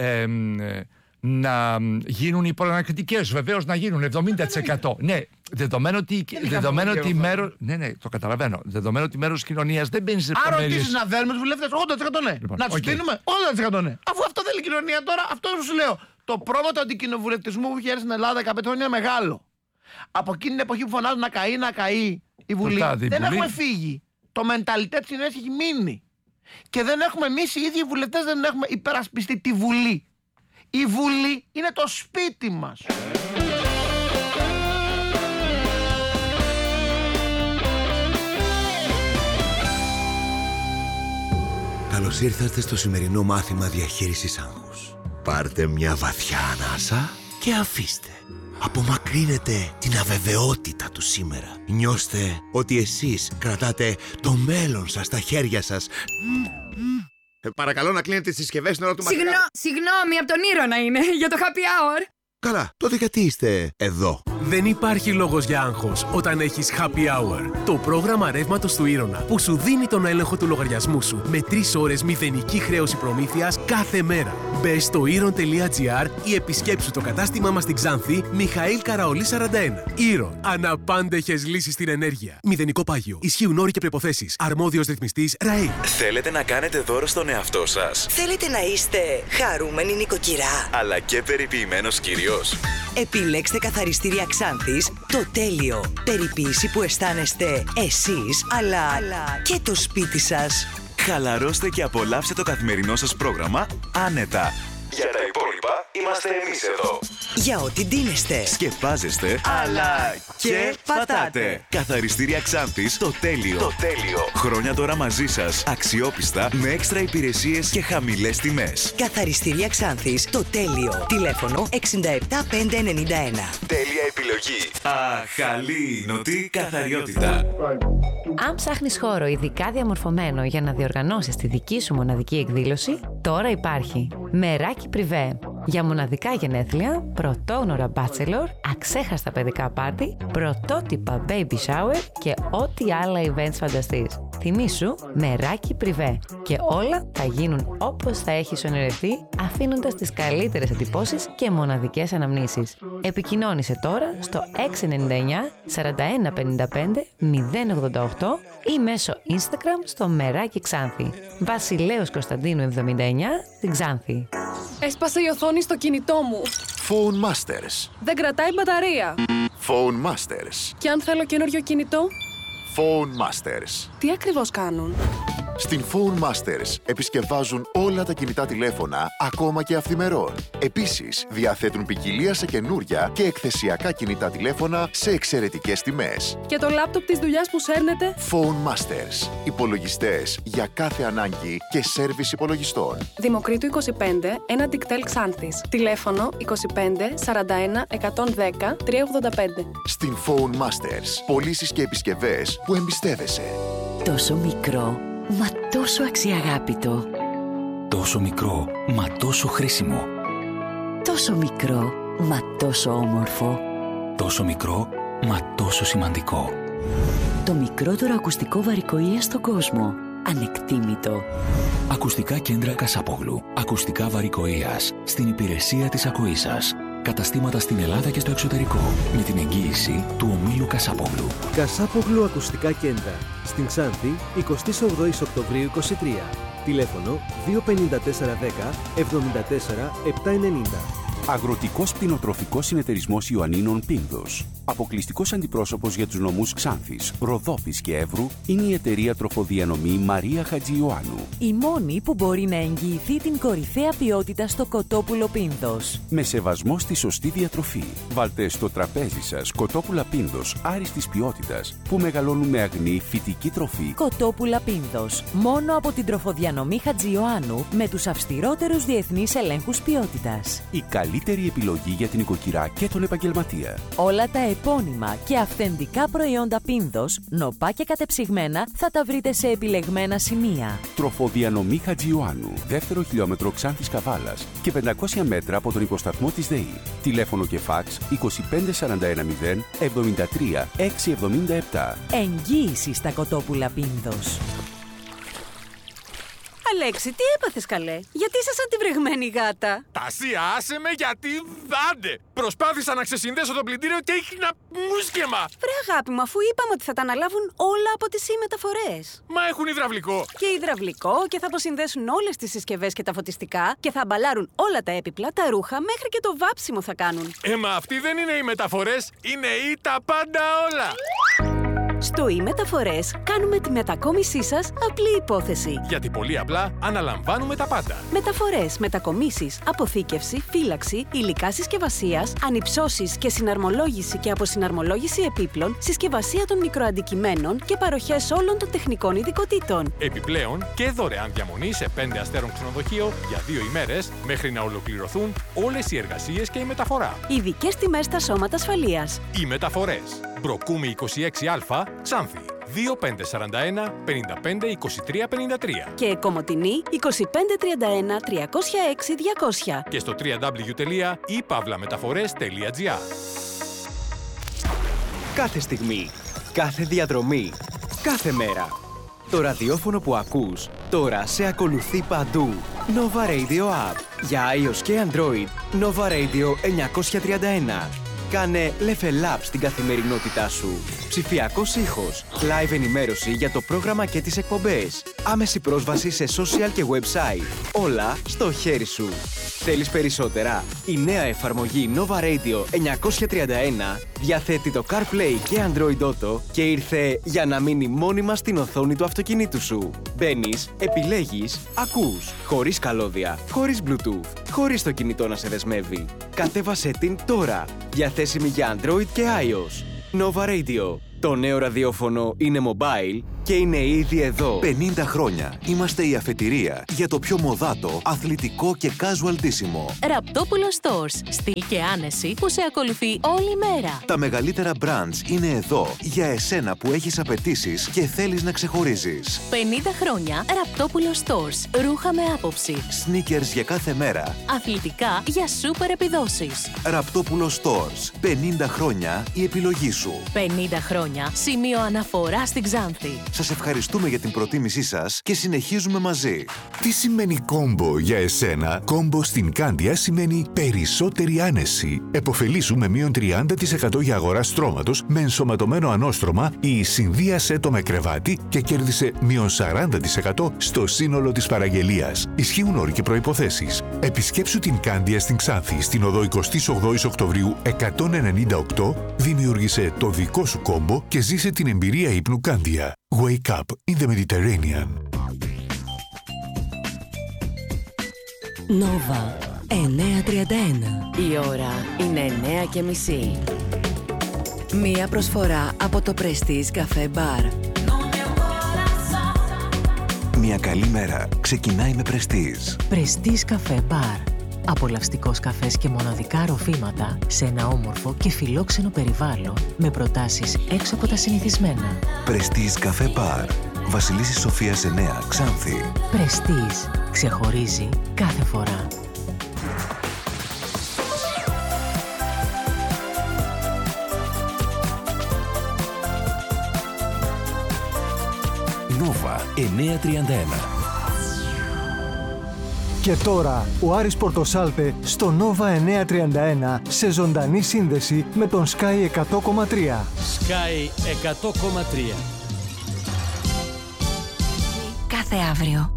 να γίνουν οι προανακριτικές, βεβαίως να γίνουν 70%. Ναι, δεδομένο ότι μέρος. Ναι, το καταλαβαίνω. Δεδομένο ότι μέρος της κοινωνίας δεν μπαίνει σε λεπτομέρειες. Αν ρωτήσεις να δέρουμε τους βουλευτές, 80% ναι. Λοιπόν, να τους δίνουμε 80% ναι. Αφού αυτό θέλει η κοινωνία τώρα, αυτό σου λέω. Το πρόβλημα του αντικοινοβουλευτισμού που έχει έρθει στην Ελλάδα 15 χρόνια είναι μεγάλο. Από εκείνη την εποχή που φωνάζουν να καεί η Βουλή, δεν έχουμε φύγει. Το μενταλιτέ της κοινωνίας έχει μείνει. Και δεν έχουμε εμείς οι ίδιοι οι βουλευτές, δεν έχουμε υπερασπιστεί τη Βουλή. Η Βουλή είναι το σπίτι μας. Καλώς ήρθατε στο σημερινό μάθημα διαχείρισης άγχους. Πάρτε μια βαθιά ανάσα και αφήστε. Απομακρύνετε την αβεβαιότητα του σήμερα. Νιώστε ότι εσείς κρατάτε το μέλλον σας στα χέρια σας. Παρακαλώ να κλείνετε τις συσκευές στην ώρα του μαθήματος. Συγγνώμη, από τον Ήρωνα είναι, για το happy hour. Καλά, τότε γιατί είστε εδώ? Δεν υπάρχει λόγος για άγχος όταν έχεις Happy Hour. Το πρόγραμμα ρεύματος του Ήρωνα που σου δίνει τον έλεγχο του λογαριασμού σου με 3 ώρες μηδενική χρέωση προμήθειας κάθε μέρα. Μπες στο Iron.gr ή επισκέψου το κατάστημά μας στην Ξάνθη, Μιχαήλ Καραολή 41. Iron. Αναπάντεχες λύσεις στην ενέργεια. Μηδενικό πάγιο. Ισχύουν όροι και προϋποθέσεις. Αρμόδιος ρυθμιστής ΡΑΕ. Θέλετε να κάνετε δώρο στον εαυτό σας? Θέλετε να είστε χαρούμενη νοικοκυρά, αλλά και περιποιημένος κύριος? Επιλέξτε καθαριστήρια Ξάνθης, το τέλειο. Περιποίηση που αισθάνεστε εσείς, αλλά και το σπίτι σας. Χαλαρώστε και απολαύστε το καθημερινό σας πρόγραμμα άνετα. Για τα υπόλοιπα είμαστε εμείς εδώ. Για ό,τι ντύνεστε, Σκεπάζεστε, αλλά και πατάτε. Καθαριστήρια Ξάνθης, το τέλειο. Το τέλειο. Χρόνια τώρα μαζί σας, αξιόπιστα, με έξτρα υπηρεσίες και χαμηλές τιμές. Καθαριστήρια Ξάνθης, το τέλειο. Τηλέφωνο 67591. Τέλεια επιλογή. Αχαλήνωτη καθαριότητα. Αν ψάχνεις χώρο ειδικά διαμορφωμένο για να διοργανώσεις τη δική σου μοναδική εκδήλωση, τώρα υπάρχει Μεράκι Privé. Για μοναδικά γενέθλια, πρωτόγνωρα bachelor, αξέχαστα παιδικά πάρτι, πρωτότυπα baby shower και ό,τι άλλα events φανταστείς. Θυμήσου, Μεράκι Privé. Και όλα θα γίνουν όπως θα έχεις ονειρευτεί, αφήνοντας τις καλύτερες εντυπώσεις και μοναδικές αναμνήσεις. Επικοινώνησε τώρα στο 699 4155 088 ή μέσω Instagram στο Μεράκι Ξάνθη. Βασιλέως Κωνσταντίνου 79 στην Ξάνθη. Έσπασε η οθόνη στο κινητό μου. Phone Masters. Δεν κρατάει μπαταρία. Phone Masters. Και αν θέλω καινούριο κινητό? Phone Masters. Τι ακριβώς κάνουν? Στην Phone Masters επισκευάζουν όλα τα κινητά τηλέφωνα, ακόμα και αυθημερών. Επίσης, διαθέτουν ποικιλία σε καινούρια και εκθεσιακά κινητά τηλέφωνα σε εξαιρετικές τιμές. Και το λάπτοπ της δουλειάς που σέρνετε? Phone Masters. Υπολογιστές για κάθε ανάγκη και σέρβις υπολογιστών. Δημοκρίτου 25, ένα Dictel Ξάνθης. Τηλέφωνο 25 41 110 385. Στην Phone Masters. πωλήσεις και επισκευές που εμπιστεύεσαι. Τόσο μικρό, μα τόσο αξιαγάπητο. Τόσο μικρό, μα τόσο χρήσιμο. Τόσο μικρό, μα τόσο όμορφο. Τόσο μικρό, μα τόσο σημαντικό. Το μικρότερο ακουστικό βαρικοΐα στον κόσμο. Ανεκτήμητο. Ακουστικά κέντρα Κασάπογλου. Ακουστικά βαρικοΐας. Στην υπηρεσία της ακοής σας. Καταστήματα στην Ελλάδα και στο εξωτερικό. Με την εγγύηση του ομίλου Κασάπογλου. Κασάπογλου Ακουστικά Κέντρα. Στην Ξάνθη, 28 Οκτωβρίου 23. Τηλέφωνο 25410 74 790. Αγροτικός Πτηνοτροφικός Συνεταιρισμός Ιωαννίνων Πίνδος. Αποκλειστικός αντιπρόσωπος για τους νομούς Ξάνθης, Ροδόπης και Εύρου είναι η εταιρεία τροφοδιανομή Μαρία Χατζιωάννου. Η μόνη που μπορεί να εγγυηθεί την κορυφαία ποιότητα στο κοτόπουλο Πίνδος. Με σεβασμό στη σωστή διατροφή. Βάλτε στο τραπέζι σας κοτόπουλα Πίνδος άριστης ποιότητας που μεγαλώνουν με αγνή φυτική τροφή. Κοτόπουλα Πίνδος. Μόνο από την τροφοδιανομή Χατζιωάννου με τους αυστηρότερους διεθνείς ελέγχους ποιότητας. Η καλύτερη επιλογή για την οικοκυρά και τον επαγγελματία. Όλα τα επώνυμα και αυθεντικά προϊόντα Πίνδος, νοπά και κατεψυγμένα, θα τα βρείτε σε επιλεγμένα σημεία. Τροφοδιανομή Χατζιωάννου, δεύτερο χιλιόμετρο Ξάνθης Καβάλας και 500 μέτρα από τον υποσταθμό της ΔΕΗ. Τηλέφωνο και φάξ 25410 73 677. Εγγύηση στα κοτόπουλα Πίνδος. Αλέξη, τι έπαθες καλέ? Γιατί είσαι σαν τη βρεγμένη γάτα? Τασία, άσε με γιατί δάντε! Προσπάθησα να ξεσυνδέσω το πλυντήριο και ήχνα μουσκεμα! Βρε αγάπη μου, αφού είπαμε ότι θα τα αναλάβουν όλα από τις μεταφορές. Μα έχουν υδραυλικό! Και υδραυλικό και θα αποσυνδέσουν όλες τις συσκευές και τα φωτιστικά και θα αμπαλάρουν όλα τα έπιπλα, τα ρούχα, μέχρι και το βάψιμο θα κάνουν. Μα αυτοί δεν είναι οι μεταφορές, είναι οι τα πάντα όλα! Στο e-Μεταφορές κάνουμε τη μετακόμισή σας απλή υπόθεση. Γιατί πολύ απλά αναλαμβάνουμε τα πάντα. Μεταφορές, μετακομίσεις, αποθήκευση, φύλαξη, υλικά συσκευασίας, ανυψώσεις και συναρμολόγηση και αποσυναρμολόγηση επίπλων, συσκευασία των μικροαντικειμένων και παροχές όλων των τεχνικών ειδικοτήτων. Επιπλέον και δωρεάν διαμονή σε 5 αστέρων ξενοδοχείο για 2 ημέρες μέχρι να ολοκληρωθούν όλες οι εργασίες και η μεταφορά. Ειδικές τιμές στα σώματα ασφαλείας. Οι μεταφορές. Μπροκούμη 26Α, Ξάνθη. 2541 55 23 53. Και Κομοτηνή 2531 306 200. Και στο www.ipavlametaphores.gr. Κάθε στιγμή, κάθε διαδρομή, κάθε μέρα. Το ραδιόφωνο που ακούς τώρα σε ακολουθεί παντού. Nova Radio App. Για iOS και Android, Nova Radio 931. Κάνε level up στην καθημερινότητά σου. Ψηφιακός ήχος, live ενημέρωση για το πρόγραμμα και τις εκπομπές. άμεση πρόσβαση σε social και website. Όλα στο χέρι σου. Θέλεις περισσότερα? Η νέα εφαρμογή Nova Radio 931 διαθέτει το CarPlay και Android Auto και ήρθε για να μείνει μόνιμα στην οθόνη του αυτοκινήτου σου. Μπαίνεις, επιλέγεις, ακούς, χωρίς καλώδια, χωρίς Bluetooth, χωρίς το κινητό να σε δεσμεύει. Κατέβασέ την τώρα, διαθέσιμη για Android και iOS. Nova Radio. Το νέο ραδιόφωνο είναι mobile και είναι ήδη εδώ. 50 χρόνια είμαστε η αφετηρία για το πιο μοδάτο, αθλητικό και casual ντύσιμο. Ραπτόπουλο Stores. Στυλ και άνεση που σε ακολουθεί όλη μέρα. Τα μεγαλύτερα brands είναι εδώ για εσένα που έχεις απαιτήσεις και θέλεις να ξεχωρίζεις. 50 χρόνια Ραπτόπουλο Stores. Ρούχα με άποψη. Sneakers για κάθε μέρα. Αθλητικά για σούπερ επιδόσεις. Ραπτόπουλο Stores. 50 χρόνια η επιλογή σου. 50 χρόνια σημείο αναφορά στην Ξάνθη. Σας ευχαριστούμε για την προτίμησή σας και συνεχίζουμε μαζί. Τι σημαίνει κόμπο για εσένα? Κόμπο στην Κάνδια σημαίνει περισσότερη άνεση. Εποφελήσου με μείον 30% για αγορά στρώματος με ενσωματωμένο ανώστρωμα ή συνδύασέ το με κρεβάτι και κέρδισε μείον 40% στο σύνολο της παραγγελίας. Ισχύουν όροι και προϋποθέσεις. Επισκέψου την Κάνδια στην Ξάνθη στην οδό 28 Οκτωβρίου 198, δημιούργησε το δικό σου κόμπο και ζήσε την εμπειρία ύπνου Κάνδια. Wake up in the Mediterranean. Nova 931. Η ώρα είναι 9:30. Μία προσφορά από το Prestige Café Bar. Μια καλή μέρα ξεκινάει με Prestige. Prestige Café Bar. Απολαυστικός καφές και μοναδικά ροφήματα σε ένα όμορφο και φιλόξενο περιβάλλον με προτάσεις έξω από τα συνηθισμένα. Prestige Café Bar. Βασιλίσσης Σοφίας 9, Ξάνθη. Prestige. Ξεχωρίζει κάθε φορά. Nova 931. Και τώρα ο Άρης Πορτοσάλτε στο Nova 931 σε ζωντανή σύνδεση με τον Sky 100,3. Sky 100,3. Κάθε αύριο.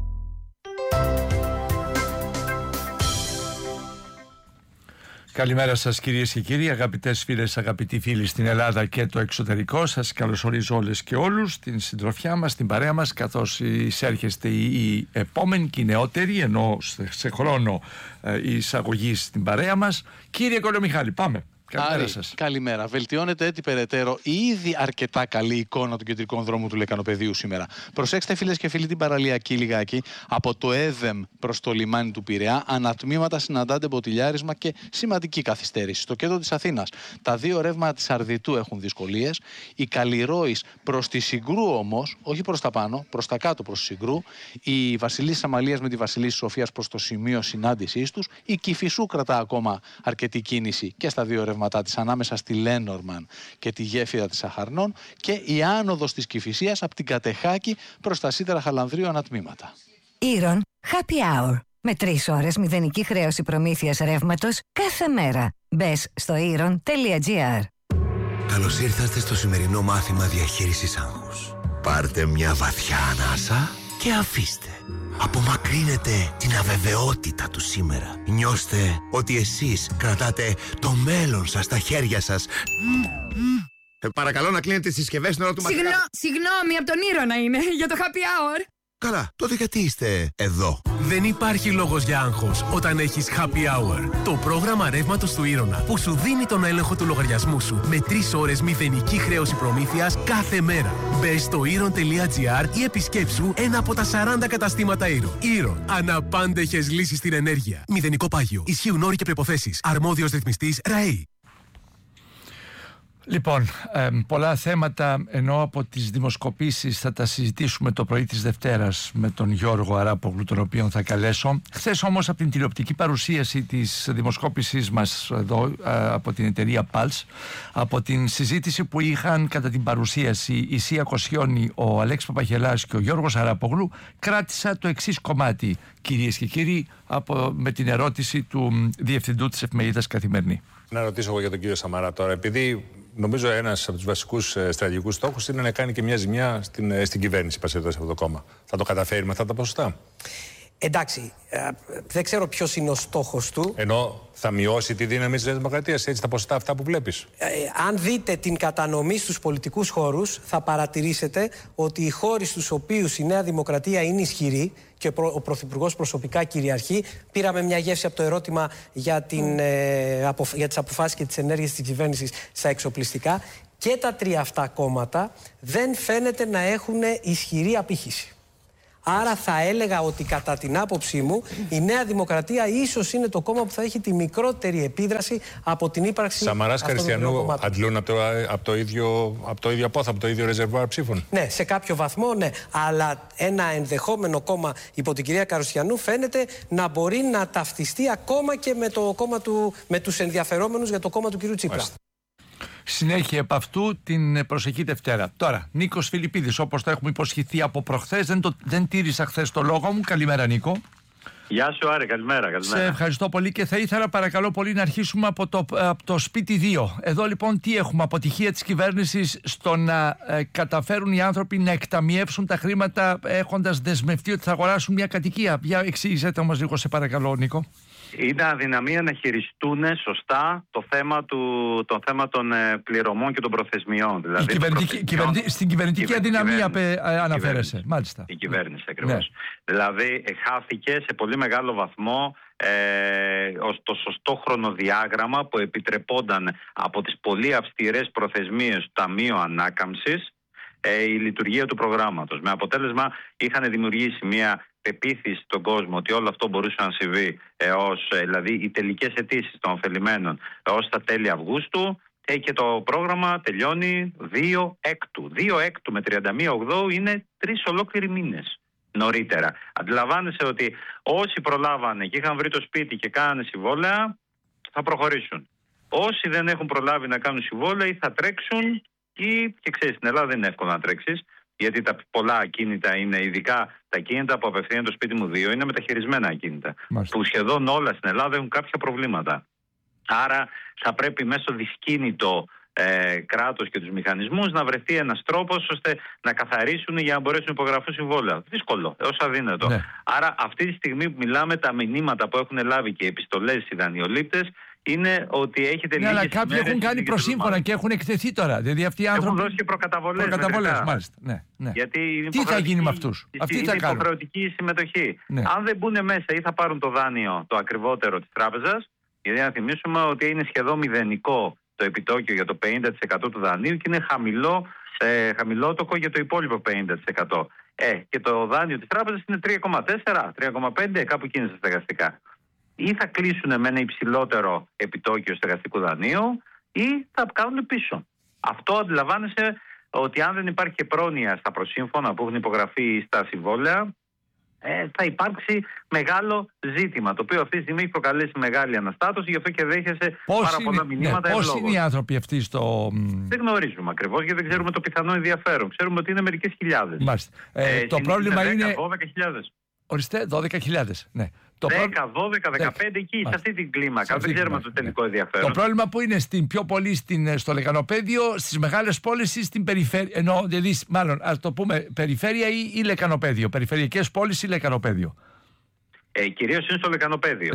Καλημέρα σας κυρίες και κύριοι, αγαπητές φίλες, αγαπητοί φίλοι στην Ελλάδα και το εξωτερικό. Σας καλωσορίζω όλες και όλους στην συντροφιά μας, στην παρέα μας, καθώς εισέρχεστε οι επόμενοι και οι νεότεροι, ενώ σε χρόνο εισαγωγή στην παρέα μας. Κύριε Κολομιχάλη, πάμε. Καλημέρα σας. Καλημέρα. Βελτιώνεται έτσι περαιτέρω η ήδη αρκετά καλή εικόνα των κεντρικών δρόμων του Λεκανοπεδίου σήμερα. Προσέξτε, φίλες και φίλοι, την παραλιακή λιγάκι. Από το ΕΔΕΜ προς το λιμάνι του Πειραιά, ανατμήματα συναντάτε μποτιλιάρισμα και σημαντική καθυστέρηση. Στο κέντρο της Αθήνας, τα δύο ρεύματα της Αρδιτού έχουν δυσκολίες. Η Καλλιρόης προς τη Συγκρού όμως, όχι προς τα πάνω, προς τα κάτω προς τη Συγκρού. Η Βασιλίσσης Αμαλίας με τη Βασιλίσσης Σοφίας προς το σημείο συνάντησής τους. Η Κηφισού κρατά ακόμα αρκετή κίνηση και στα δύο ρεύματα της ανάμεσα στη Λένορμαν και τη γέφυρα της Αχαρνών και η άνοδος της Κηφισίας από την Κατεχάκη προς τα Σίδερα Χαλανδρίου ανατμήματα. Ήρων Happy Hour. Με 3 ώρες μηδενική χρέωση προμήθειας ρεύματος κάθε μέρα. Μπες στο iron.gr. Καλώς ήρθατε στο σημερινό μάθημα διαχείρισης άγχους. Πάρτε μια βαθιά ανάσα και αφήστε. Απομακρύνετε την αβεβαιότητα του σήμερα. Νιώστε ότι εσείς κρατάτε το μέλλον σας στα χέρια σας. Παρακαλώ να κλείνετε τις συσκευές στην ώρα του μαθήματος. Συγγνώμη, από τον Ήρωνα είναι, για το happy hour. Καλά, τότε γιατί είστε εδώ? Δεν υπάρχει λόγος για άγχος όταν έχεις Happy Hour. Το πρόγραμμα ρεύματος του Ήρωνα που σου δίνει τον έλεγχο του λογαριασμού σου με 3 ώρες μηδενική χρέωση προμήθειας κάθε μέρα. Μπες στο iron.gr ή επισκέψου ένα από τα 40 καταστήματα Iron. Iron. Αναπάντεχες λύσεις στην ενέργεια. Μηδενικό πάγιο. Ισχύουν όροι και προϋποθέσεις. Αρμόδιος ρυθμιστής ΡΑΕΗ. Λοιπόν, πολλά θέματα, ενώ από τις δημοσκοπήσεις θα τα συζητήσουμε το πρωί της Δευτέρας με τον Γιώργο Αράπογλου, τον οποίο θα καλέσω. Χθες όμως από την τηλεοπτική παρουσίαση της δημοσκόπησης μας εδώ από την εταιρεία Pulse, από την συζήτηση που είχαν κατά την παρουσίαση η Σία Κοσιόνη, ο Αλέξης Παπαγελάς και ο Γιώργος Αράπογλου, κράτησα το εξής κομμάτι, κυρίες και κύριοι, με την ερώτηση του διευθυντού της εφημερίδας Καθημερινή. Να ρωτήσω εγώ για τον κύριο Σαμαρά τώρα, επειδή Νομίζω ένας από τους βασικούς στρατηγικούς στόχους είναι να κάνει και μια ζημιά στην κυβέρνηση, πας εδώ σε αυτό το κόμμα. Θα το καταφέρει με αυτά τα ποσοστά? Εντάξει, δεν ξέρω ποιος είναι ο στόχος του. Ενώ θα μειώσει τη δύναμη της Δημοκρατίας, έτσι τα ποσοστά αυτά που βλέπεις. Αν δείτε την κατανομή στους πολιτικούς χώρους, θα παρατηρήσετε ότι οι χώροι στους οποίους η Νέα Δημοκρατία είναι ισχυρή και ο Πρωθυπουργός προσωπικά κυριαρχεί, πήραμε μια γεύση από το ερώτημα για τις αποφάσεις και τις ενέργειες της κυβέρνησης στα εξοπλιστικά, και τα τρία αυτά κόμματα δεν φαίνεται να έχουν ισχυρή απήχηση. Άρα θα έλεγα ότι κατά την άποψή μου η Νέα Δημοκρατία ίσως είναι το κόμμα που θα έχει τη μικρότερη επίδραση από την ύπαρξη Σαμαράς Χριστιανού αντλούν από το ίδιο απόθα, από το ίδιο ρεζερβουάρ ψήφων. Ναι, σε κάποιο βαθμό ναι. Αλλά ένα ενδεχόμενο κόμμα υπό την κυρία Καριστιανού φαίνεται να μπορεί να ταυτιστεί ακόμα και με τους ενδιαφερόμενους για το κόμμα του κυρίου Τσίπρα. Συνέχεια επ' αυτού την προσεχή Δευτέρα. Τώρα, Νίκος Φιλιππίδης, όπως το έχουμε υποσχεθεί από προχθές, δεν τήρησα χθες το λόγο μου. Καλημέρα, Νίκο. Γεια σου, Άρη, καλημέρα. Σε ευχαριστώ πολύ και θα ήθελα παρακαλώ πολύ να αρχίσουμε από το σπίτι 2. Εδώ λοιπόν τι έχουμε? Αποτυχία της κυβέρνησης στο να καταφέρουν οι άνθρωποι να εκταμιεύσουν τα χρήματα έχοντας δεσμευτεί ότι θα αγοράσουν μια κατοικία. Για εξήγησέ μας λίγο, σε παρακαλώ, Νίκο. Είναι αδυναμία να χειριστούν σωστά το θέμα των πληρωμών και των προθεσμιών. Δηλαδή στην κυβερνητική αδυναμία αναφέρεσαι. Μάλιστα. Η κυβέρνηση ακριβώς. Ναι. Δηλαδή χάθηκε σε πολύ μεγάλο βαθμό το σωστό χρονοδιάγραμμα που επιτρεπόταν από τις πολύ αυστηρές προθεσμίες του Ταμείου Ανάκαμψης η λειτουργία του προγράμματος. Με αποτέλεσμα είχαν δημιουργήσει μια πεποίθηση στον κόσμο ότι όλο αυτό μπορούσε να συμβεί δηλαδή οι τελικές αιτήσεις των ωφελημένων ως τα τέλη Αυγούστου, και το πρόγραμμα τελειώνει 2 έκτου. 2 έκτου με 31 Οκτώου είναι 3 ολόκληροι μήνες νωρίτερα. Αντιλαμβάνεσαι ότι όσοι προλάβανε και είχαν βρει το σπίτι και κάνανε συμβόλαια θα προχωρήσουν. Όσοι δεν έχουν προλάβει να κάνουν συμβόλαια ή θα τρέξουν και ξέρεις, στην Ελλάδα δεν είναι εύκολο να τρέξεις, γιατί τα πολλά ακίνητα είναι, ειδικά τα ακίνητα που απευθύνουν το σπίτι μου 2, είναι μεταχειρισμένα ακίνητα. Που σχεδόν όλα στην Ελλάδα έχουν κάποια προβλήματα. Άρα θα πρέπει μέσω δυσκίνητο κράτος και τους μηχανισμούς να βρεθεί ένας τρόπος ώστε να καθαρίσουν για να μπορέσουν να υπογραφούν συμβόλαια. Δύσκολο, έως αδύνατο. Ναι. Άρα αυτή τη στιγμή που μιλάμε, τα μηνύματα που έχουν λάβει και οι επιστολές οι δανειολήπτες είναι ότι έχετε λίγες αλλά κάποιοι έχουν κάνει προσύμφωνα και έχουν εκτεθεί τώρα. Δηλαδή αυτοί οι άνθρωποι έχουν δώσει και προκαταβολές. Μάλιστα. Ναι. Γιατί τι θα γίνει με αυτούς? Αυτοί είναι υποχρεωτική συμμετοχή. Ναι. Αν δεν μπουν μέσα ή θα πάρουν το δάνειο το ακριβότερο της τράπεζας, γιατί να θυμίσουμε ότι είναι σχεδόν μηδενικό το επιτόκιο για το 50% του δανείου και είναι χαμηλότοκο για το υπόλοιπο 50%. Και το δάνειο της τράπεζας είναι 3,4, 3,5, κάπου εκεί είναι στα στεγαστικά. Ή θα κλείσουν με ένα υψηλότερο επιτόκιο στεγαστικού δανείου ή θα κάνουν πίσω. Αυτό αντιλαμβάνεσαι ότι αν δεν υπάρχει και πρόνοια στα προσύμφωνα που έχουν υπογραφεί στα συμβόλαια, θα υπάρξει μεγάλο ζήτημα, το οποίο αυτή τη στιγμή έχει προκαλέσει μεγάλη αναστάτωση, γι' αυτό και δέχεσαι πάρα πολλά μηνύματα. Πώς είναι οι άνθρωποι αυτοί στο... Δεν γνωρίζουμε ακριβώς, γιατί δεν ξέρουμε το πιθανό ενδιαφέρον. Ξέρουμε ότι είναι μερικές χιλιάδες. Το πρόβλημα 10, είναι... 12.000. Ορίστε, 12.000, ναι. 10, 12, 15 εκεί, σε αυτή την κλίμακα. Δεν ξέρουμε το τελικό ενδιαφέρον. Το πρόβλημα που είναι πιο πολύ στο λεκανοπέδιο, στις μεγάλες πόλεις ή στην περιφέρεια. Ενώ, δηλαδή, μάλλον, ας το πούμε, περιφέρεια ή λεκανοπέδιο. Περιφερειακές πόλεις ή λεκανοπέδιο. Κυρίως είναι στο λεκανοπέδιο.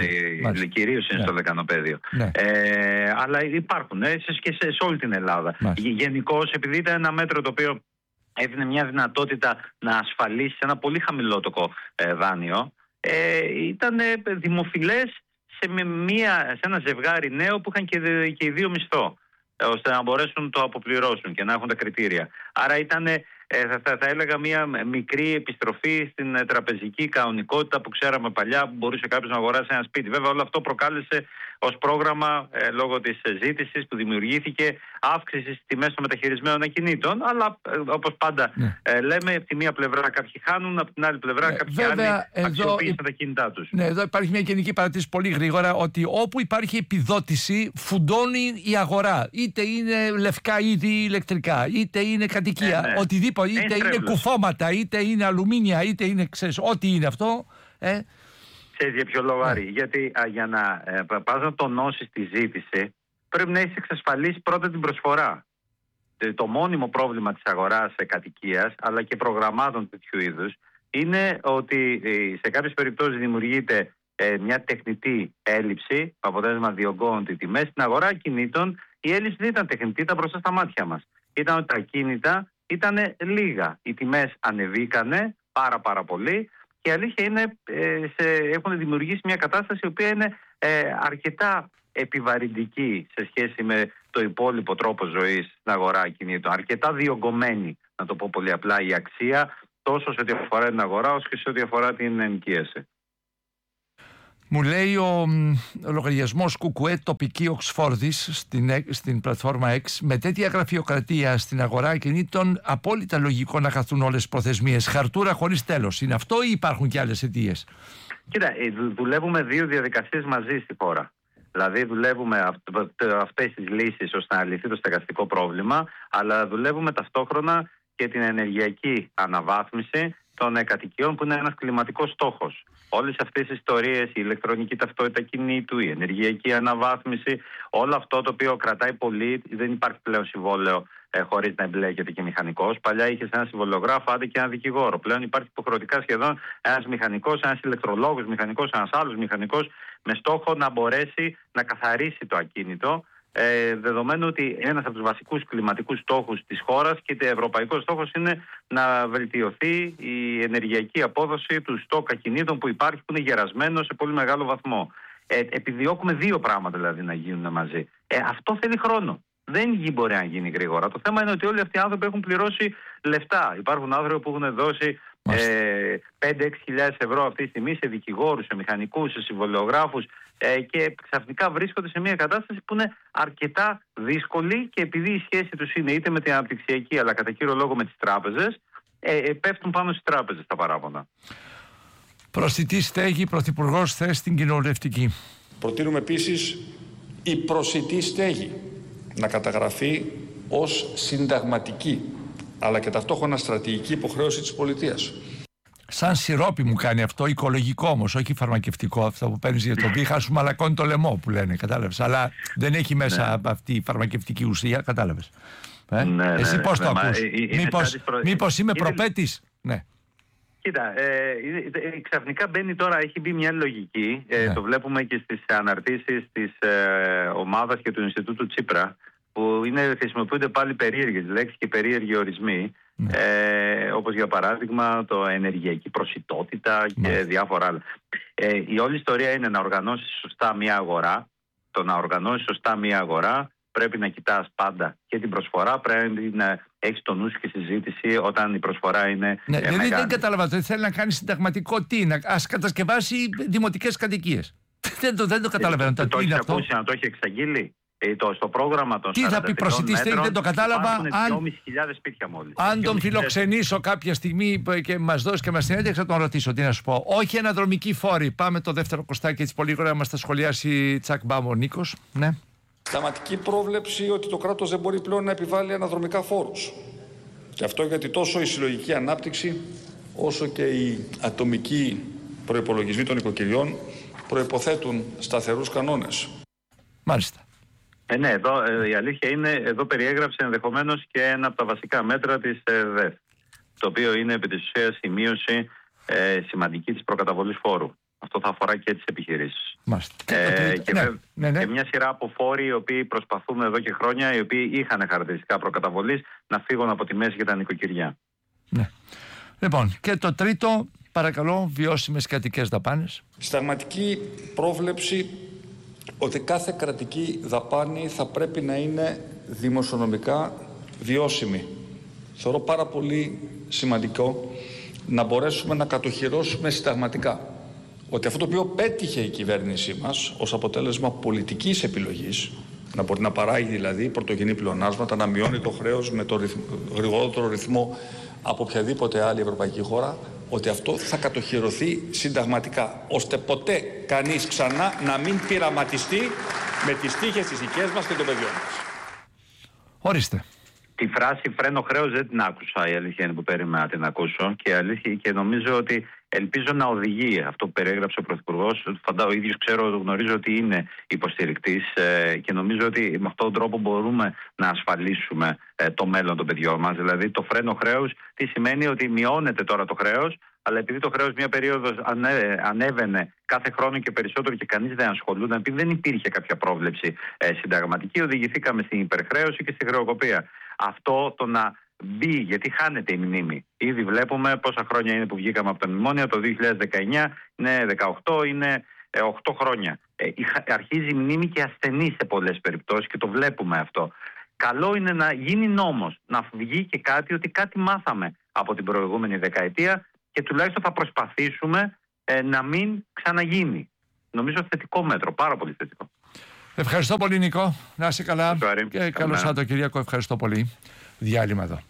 Κυρίως είναι στο λεκανοπέδιο. Ναι. Αλλά υπάρχουν και σε όλη την Ελλάδα. Γενικώς, επειδή ήταν ένα μέτρο το οποίο έδινε μια δυνατότητα να ασφαλίσει ένα πολύ χαμηλότοκο δάνειο, ήταν δημοφιλές σε ένα ζευγάρι νέο που είχαν και οι δύο μισθό, ώστε να μπορέσουν να το αποπληρώσουν και να έχουν τα κριτήρια. Άρα ήταν, θα έλεγα, μια μικρή επιστροφή στην τραπεζική κανονικότητα που ξέραμε παλιά, που μπορούσε κάποιος να αγοράσει ένα σπίτι. Βέβαια, όλο αυτό προκάλεσε ως πρόγραμμα, λόγω της ζήτησης που δημιουργήθηκε, αύξηση στις τιμές των μεταχειρισμένων ακινήτων. Αλλά όπως πάντα λέμε, από τη μία πλευρά κάποιοι χάνουν, από την άλλη πλευρά κάποιοι άλλοι αξιοποιήσαν τα κινητά τους. Ναι, εδώ υπάρχει μια γενική παρατήρηση πολύ γρήγορα, ότι όπου υπάρχει επιδότηση, φουντώνει η αγορά. Είτε είναι λευκά είδη ηλεκτρικά, είτε είναι κατοικία, οτιδήποτε, είτε είναι κουφώματα, είτε είναι αλουμίνια, είτε είναι, ξέρεις, ό,τι είναι αυτό. Ξέρεις για ποιο λόγο, Άρη? Γιατί για να πας να τονώσεις τη ζήτηση, πρέπει να έχεις εξασφαλίσει πρώτα την προσφορά. Το μόνιμο πρόβλημα της αγοράς κατοικίας, αλλά και προγραμμάτων τέτοιου είδους, είναι ότι σε κάποιες περιπτώσεις δημιουργείται μια τεχνητή έλλειψη, αποτέλεσμα διωγγώνονται οι τιμές. Στην αγορά ακινήτων η έλλειψη δεν ήταν τεχνητή, ήταν μπροστά στα μάτια μας. Ήταν ότι τα ακίνητα ήταν λίγα. Οι τιμές ανεβήκανε πάρα πολύ και η αλήθεια είναι έχουν δημιουργήσει μια κατάσταση η οποία είναι αρκετά επιβαρυντική σε σχέση με το υπόλοιπο τρόπο ζωής στην αγορά ακινήτων. Αρκετά διωγγωμένη, να το πω πολύ απλά, η αξία τόσο σε ό,τι αφορά την αγορά όσο και σε ό,τι αφορά την ενοικίαση. Μου λέει ο λογαριασμός Κουκουέ τοπική Οξφόρδης στην πλατφόρμα X, με τέτοια γραφειοκρατία στην αγορά ακινήτων, απόλυτα λογικό να χαθούν όλες τις προθεσμίες. Χαρτούρα χωρίς τέλος. Είναι αυτό ή υπάρχουν και άλλες αιτίες? Κοίτα, δουλεύουμε δύο διαδικασίες μαζί στη χώρα. Δηλαδή δουλεύουμε αυτές τις λύσεις ώστε να λυθεί το στεγαστικό πρόβλημα, αλλά δουλεύουμε ταυτόχρονα και την ενεργειακή αναβάθμιση των κατοικιών, που είναι ένας κλιματικός στόχος. Όλες αυτές οι ιστορίες, η ηλεκτρονική ταυτότητα κινήτου, η ενεργειακή αναβάθμιση, όλο αυτό το οποίο κρατάει πολύ, δεν υπάρχει πλέον συμβόλαιο χωρίς να εμπλέκεται και μηχανικός. Παλιά είχες ένα συμβολιογράφο, άντε και ένα δικηγόρο. Πλέον υπάρχει υποχρεωτικά σχεδόν ένας μηχανικός, ένας ηλεκτρολόγος μηχανικός, ένας άλλος μηχανικός, με στόχο να μπορέσει να καθαρίσει το ακίνητο. Δεδομένου ότι ένας από τους βασικούς κλιματικούς στόχους της χώρας και ο ευρωπαϊκός στόχος είναι να βελτιωθεί η ενεργειακή απόδοση του στόκ ακινήτων που υπάρχει, που είναι γερασμένο σε πολύ μεγάλο βαθμό. Επιδιώκουμε δύο πράγματα δηλαδή να γίνουν μαζί. Αυτό θέλει χρόνο. Δεν μπορεί να γίνει γρήγορα. Το θέμα είναι ότι όλοι αυτοί οι άνθρωποι έχουν πληρώσει λεφτά. Υπάρχουν άνθρωποι που έχουν δώσει 5-6 ευρώ αυτή τη στιγμή σε δικηγόρους, σε μηχανικούς, σε συμβολιογράφους και ξαφνικά βρίσκονται σε μια κατάσταση που είναι αρκετά δύσκολη, και επειδή η σχέση τους είναι είτε με την αναπτυξιακή αλλά κατά κύριο λόγο με τις τράπεζες, πέφτουν πάνω στις τράπεζες τα παράπονα. Προσιτή στέγη, πρωθυπουργός θέση στην κοινοβουλευτική. Προτείνουμε επίσης η προσιτή στέγη να καταγραφεί ως συνταγματική αλλά και ταυτόχρονα στρατηγική υποχρέωση της πολιτείας. Σαν σιρόπι μου κάνει αυτό, οικολογικό όμως, όχι φαρμακευτικό, αυτό που παίρνεις για το βήχα σου, μαλακώνει το λαιμό που λένε, κατάλαβες. Αλλά δεν έχει μέσα αυτή η φαρμακευτική ουσία, κατάλαβες. Εσύ πώς το ακούς? Μήπως είμαι προπέτης? Ναι. Κοίτα, ξαφνικά μπαίνει τώρα, έχει μπει μια λογική, το βλέπουμε και στις αναρτήσεις της ομάδας και του Ινστιτούτου Τσίπρα, που χρησιμοποιούνται πάλι περίεργες λέξεις και περίεργοι ορισμοί, όπως για παράδειγμα το ενεργειακή προσιτότητα και διάφορα άλλα. Η όλη ιστορία είναι να οργανώσεις σωστά μια αγορά. Το να οργανώσεις σωστά μια αγορά πρέπει να κοιτάς πάντα και την προσφορά, πρέπει να έχεις το νου σου και συζήτηση όταν η προσφορά είναι μεγάλη. Δεν κατάλαβα, θέλει να κάνει συνταγματικό τι, ας κατασκευάσει δημοτικές κατοικίες. Δεν το καταλαβαίνω. Το έχει ακούσει να το έχει εξαγγείλει? Στο πρόγραμμα των 40 τι θα πει προσιτή στέγη, δεν το κατάλαβα. Υπάρχουν 2.500 σπίτια μόλις. Αν τον φιλοξενήσω κάποια στιγμή και μας δώσει και μας συνέντευξη, θα τον ρωτήσω τι να σου πω. Όχι αναδρομικοί φόροι. Πάμε το δεύτερο κοστάκι, έτσι πολύ γρήγορα μας τα σχολιάσει Τσακ Μπάμ ο Νίκος. Ναι. Σταματική πρόβλεψη ότι το κράτος δεν μπορεί πλέον να επιβάλλει αναδρομικά φόρους. Και αυτό γιατί τόσο η συλλογική ανάπτυξη όσο και οι ατομικοί προϋπολογισμοί των οικοκυριών προϋποθέτουν σταθερούς κανόνες. Μάλιστα. Ναι, εδώ η αλήθεια είναι, εδώ περιέγραψε ενδεχομένως και ένα από τα βασικά μέτρα της ΔΕΘ, το οποίο είναι επί της ουσίας η μείωση σημαντική της προκαταβολής φόρου. Αυτό θα αφορά και τις επιχειρήσεις. Και μια σειρά από φόροι οι οποίοι προσπαθούμε εδώ και χρόνια, οι οποίοι είχαν χαρακτηριστικά προκαταβολής, να φύγουν από τη μέση για τα νοικοκυριά. Ναι. Λοιπόν, και το τρίτο, παρακαλώ, βιώσιμες κρατικές δαπάνες. Συνταγματική πρόβλεψη ότι κάθε κρατική δαπάνη θα πρέπει να είναι δημοσιονομικά βιώσιμη. Θεωρώ πάρα πολύ σημαντικό να μπορέσουμε να κατοχυρώσουμε συνταγματικά ότι αυτό το οποίο πέτυχε η κυβέρνησή μας ως αποτέλεσμα πολιτικής επιλογής, να μπορεί να παράγει δηλαδή πρωτογενή πλεονάσματα, να μειώνει το χρέος με το γρηγορότερο ρυθμό από οποιαδήποτε άλλη ευρωπαϊκή χώρα, ότι αυτό θα κατοχυρωθεί συνταγματικά, ώστε ποτέ κανείς ξανά να μην πειραματιστεί με τις τύχες της δικές μας και των παιδιών μας. Ορίστε. Τη φράση «φρένο χρέος» δεν την άκουσα, η αλήθεια είναι, που περίμενα να την ακούσω, και νομίζω ότι Ελπίζω να οδηγεί αυτό που περιέγραψε ο Πρωθυπουργός. Ο ίδιος γνωρίζω ότι είναι υποστηρικτής και νομίζω ότι με αυτόν τον τρόπο μπορούμε να ασφαλίσουμε το μέλλον των παιδιών μας. Δηλαδή το φρένο χρέους τι σημαίνει? Ότι μειώνεται τώρα το χρέος, αλλά επειδή το χρέος μια περίοδος ανέβαινε κάθε χρόνο και περισσότερο και κανείς δεν ασχολούνταν, επειδή δεν υπήρχε κάποια πρόβλεψη συνταγματική, οδηγηθήκαμε στην υπερχρέωση και στη χρεοκοπία. Αυτό το να μπει, γιατί χάνεται η μνήμη. Ήδη βλέπουμε πόσα χρόνια είναι που βγήκαμε από τα μνημόνια, το 2019 είναι 18, είναι 8 χρόνια. Αρχίζει η μνήμη και ασθενεί σε πολλές περιπτώσεις και το βλέπουμε αυτό. Καλό είναι να γίνει νόμος, να βγει και κάτι, ότι κάτι μάθαμε από την προηγούμενη δεκαετία και τουλάχιστον θα προσπαθήσουμε να μην ξαναγίνει. Νομίζω θετικό μέτρο, πάρα πολύ θετικό. Ευχαριστώ πολύ, Νικό. Να είσαι καλά. Και καλό Σαββατοκύριακο. Ευχαριστώ πολύ. Διάλειμμα εδώ.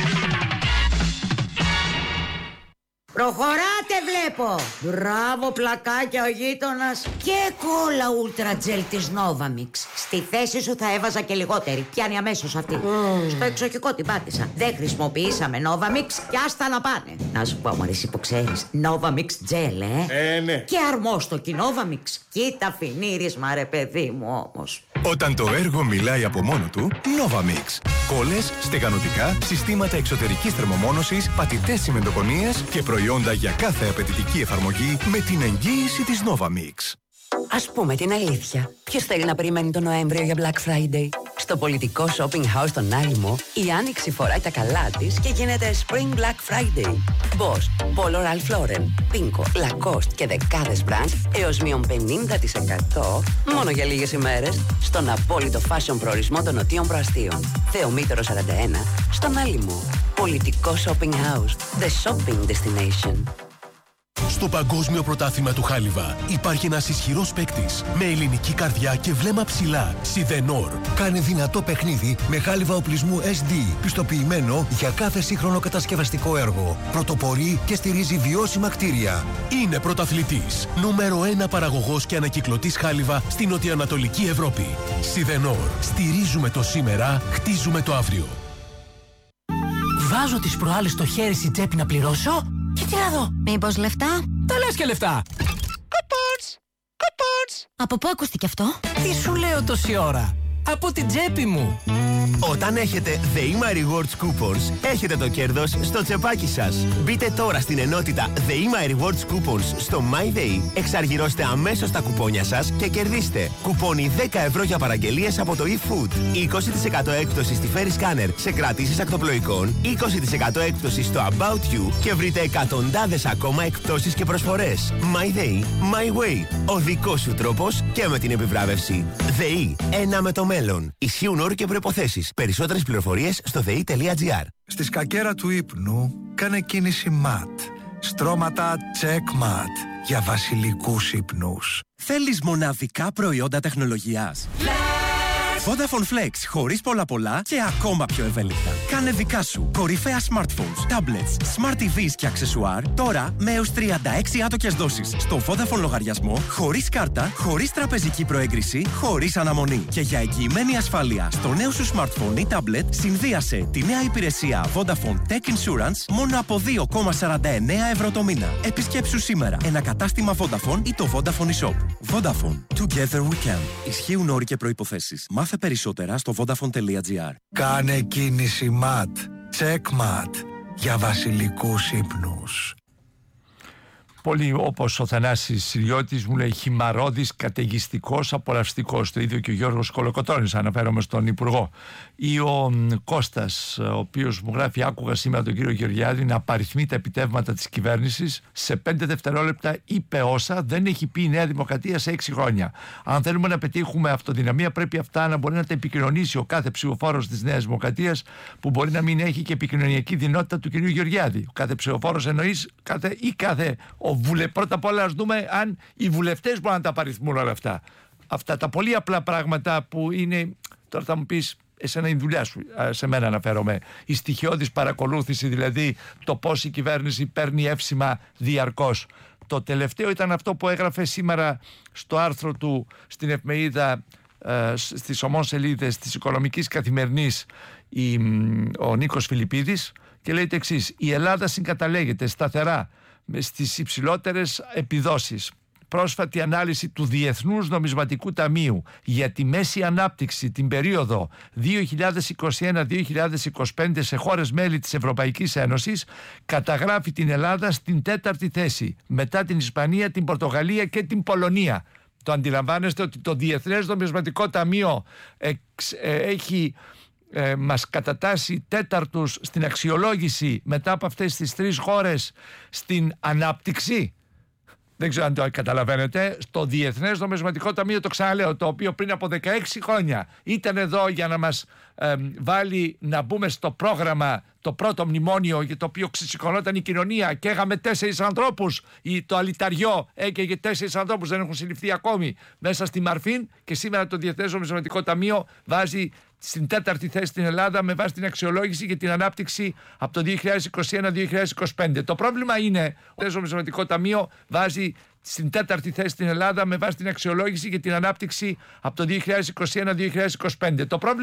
Προχωράτε βλέπω. Μπράβο πλακάκια ο γείτονας. Και κόλλα ούλτρα τζελ της Novamix. Στη θέση σου θα έβαζα και λιγότερη. Πιάνει αμέσως αυτή. Στο εξοχικό την πάτησα. Δεν χρησιμοποιήσαμε Novamix και άστα να πάνε. Να σου πω μωρές που ξέρεις, Novamix τζελ ναι. Και αρμόστοκι Novamix. Κοίτα φινίρισμα ρε παιδί μου όμως. Όταν το έργο μιλάει από μόνο του, Novamix. Κόλλες, στεγανοτικά, συστήματα εξωτερικής θερμομόνωσης, πατητές τσιμεντοκονίες και προϊόντα για κάθε απαιτητική εφαρμογή με την εγγύηση της Novamix. Ας πούμε την αλήθεια. Ποιος θέλει να περιμένει τον Νοέμβριο για Black Friday? Στο πολιτικό shopping house στον Άλυμο, η Άνοιξη φοράει τα καλά της και γίνεται Spring Black Friday. Boss, Polo Ralph Lauren, Pinko, Lacoste και δεκάδες brands έως μείον 50% μόνο για λίγες ημέρες στον απόλυτο fashion προορισμό των Νοτίων Προαστίων. Θεομήτωρο 41, στον Άλυμο. Πολιτικό shopping house, the shopping destination. Στο Παγκόσμιο Πρωτάθλημα του Χάλιβα υπάρχει ένας ισχυρός παίκτης με ελληνική καρδιά και βλέμμα ψηλά. Σιδενόρ. Κάνε δυνατό παιχνίδι με χάλιβα οπλισμού SD, πιστοποιημένο για κάθε σύγχρονο κατασκευαστικό έργο. Πρωτοπορεί και στηρίζει βιώσιμα κτίρια. Είναι πρωταθλητής. Νούμερο 1 παραγωγός και ανακυκλωτής χάλιβα στην νοτιοανατολική Ευρώπη. Σιδενόρ. Στηρίζουμε το σήμερα, χτίζουμε το αύριο. Βάζω τις προάλλες στο χέρι στην τσέπη να πληρώσω. Και τι να δω, μήπως λεφτά? Τα λες και λεφτά. Κουπόνς, κουπόνς. Από πού ακούστηκε αυτό? Τι σου λέω τόση ώρα? Από την τσέπη μου. Όταν έχετε The My Rewards Coupons, έχετε το κέρδος στο τσεπάκι σας. Μπείτε τώρα στην ενότητα The My Rewards Coupons στο MyDay, εξαργυρώστε αμέσως τα κουπόνια σας και κερδίστε κουπόνι 10 ευρώ για παραγγελίες από το eFood, 20% έκπτωση στη Ferry Scanner σε κρατήσεις ακτοπλοϊκών, 20% έκπτωση στο About You και βρείτε εκατοντάδες ακόμα εκπτώσεις και προσφορές. MyDay, My Way, ο δικός σου τρόπος και με την επιβράβευση. ΔΕΗ, ένα με το μέλλον. Ισχύουν όροι και προϋποθέσεις. Περισσότερες πληροφορίες στο ΔΕΗ.gr. Στη σκακέρα του ύπνου κάνε κίνηση MAT. Στρώματα check MAT για βασιλικούς ύπνους. Θέλεις μοναδικά προϊόντα τεχνολογίας? Vodafone Flex, χωρίς πολλά και ακόμα πιο ευέλικτα. Κάνε δικά σου κορυφαία smartphones, tablets, smart TVs και αξεσουάρ τώρα με έως 36 άτοκες δόσεις στο Vodafone λογαριασμό, χωρίς κάρτα, χωρίς τραπεζική προέγκριση, χωρίς αναμονή. Και για εγγυημένη ασφάλεια στο νέο σου smartphone ή tablet, συνδύασε τη νέα υπηρεσία Vodafone Tech Insurance μόνο από 2,49 ευρώ το μήνα. Επισκέψου σήμερα ένα κατάστημα Vodafone ή το Vodafone eShop. Vodafone. Together we can. Ισχύουν όροι και προϋποθέσεις. Μάθε περισσότερα στο vodafone.gr. Κάνε κίνηση MAT. Check MAT για βασιλικούς ύπνους. Πολύ όπως ο Θανάσης Συριώτης μου λέει, χυμαρώδης, καταιγιστικός, απολαυστικός. Το ίδιο και ο Γιώργος Κολοκοτώνης, αναφέρομαι στον Υπουργό. Ή ο Κώστας, ο οποίος μου γράφει, άκουγα σήμερα τον κύριο Γεωργιάδη να απαριθμεί τα επιτεύγματα της κυβέρνησης σε 5 δευτερόλεπτα, είπε όσα δεν έχει πει η Νέα Δημοκρατία σε 6 χρόνια. Αν θέλουμε να πετύχουμε αυτοδυναμία, πρέπει αυτά να μπορεί να τα επικοινωνήσει ο κάθε ψηφοφόρος της Νέας Δημοκρατίας, που μπορεί να μην έχει και επικοινωνιακή δυνατότητα του κυρίου Γεωργιάδη. Ο κάθε ψηφοφόρος εννοείς κάθε πρώτα απ' όλα, ας δούμε αν οι βουλευτές μπορούν να τα απαριθμούν όλα αυτά. Αυτά τα πολύ απλά πράγματα που είναι. Τώρα θα μου πεις, εσένα είναι η δουλειά σου, σε μένα αναφέρομαι. Η στοιχειώδης παρακολούθηση, δηλαδή το πώς η κυβέρνηση παίρνει εύσημα διαρκώς. Το τελευταίο ήταν αυτό που έγραφε σήμερα στο άρθρο του στην εφημερίδα, στις ομόσελίδες της Οικονομικής Καθημερινής, ο Νίκος Φιλιππίδης, και λέει το εξής: η Ελλάδα συγκαταλέγεται σταθερά στις υψηλότερες επιδόσεις. Πρόσφατη ανάλυση του Διεθνούς Νομισματικού Ταμείου για τη μέση ανάπτυξη την περίοδο 2021-2025 σε χώρες μέλη της Ευρωπαϊκής Ένωσης καταγράφει την Ελλάδα στην 4η θέση, μετά την Ισπανία, την Πορτογαλία και την Πολωνία. Το αντιλαμβάνεστε ότι το Διεθνές Νομισματικό Ταμείο έχει μας κατατάσσει τέταρτους στην αξιολόγηση μετά από αυτές τις 3 χώρες στην ανάπτυξη? Δεν ξέρω αν το καταλαβαίνετε. Στο Διεθνές Νομισματικό Ταμείο, το ξαναλέω, το οποίο πριν από 16 χρόνια ήταν εδώ για να μας βάλει να μπούμε στο πρόγραμμα, το πρώτο μνημόνιο για το οποίο ξεσηκωνόταν η κοινωνία και είχαμε 4 ανθρώπους. Το αλυταριό έκαιγε 4 ανθρώπους, δεν έχουν συλληφθεί ακόμη μέσα στη Μαρφίν, και σήμερα το Διεθνές Νομισματικό Ταμείο βάζει στην 4η θέση την Ελλάδα με βάση την αξιολόγηση για την ανάπτυξη από το 2021-2025. Το πρόβλημα είναι ότι το Νομισματικό Ταμείο βάζει στην 4η θέση την Ελλάδα με βάση την αξιολόγηση για την ανάπτυξη από το 2021-2025. Το πρόβλημα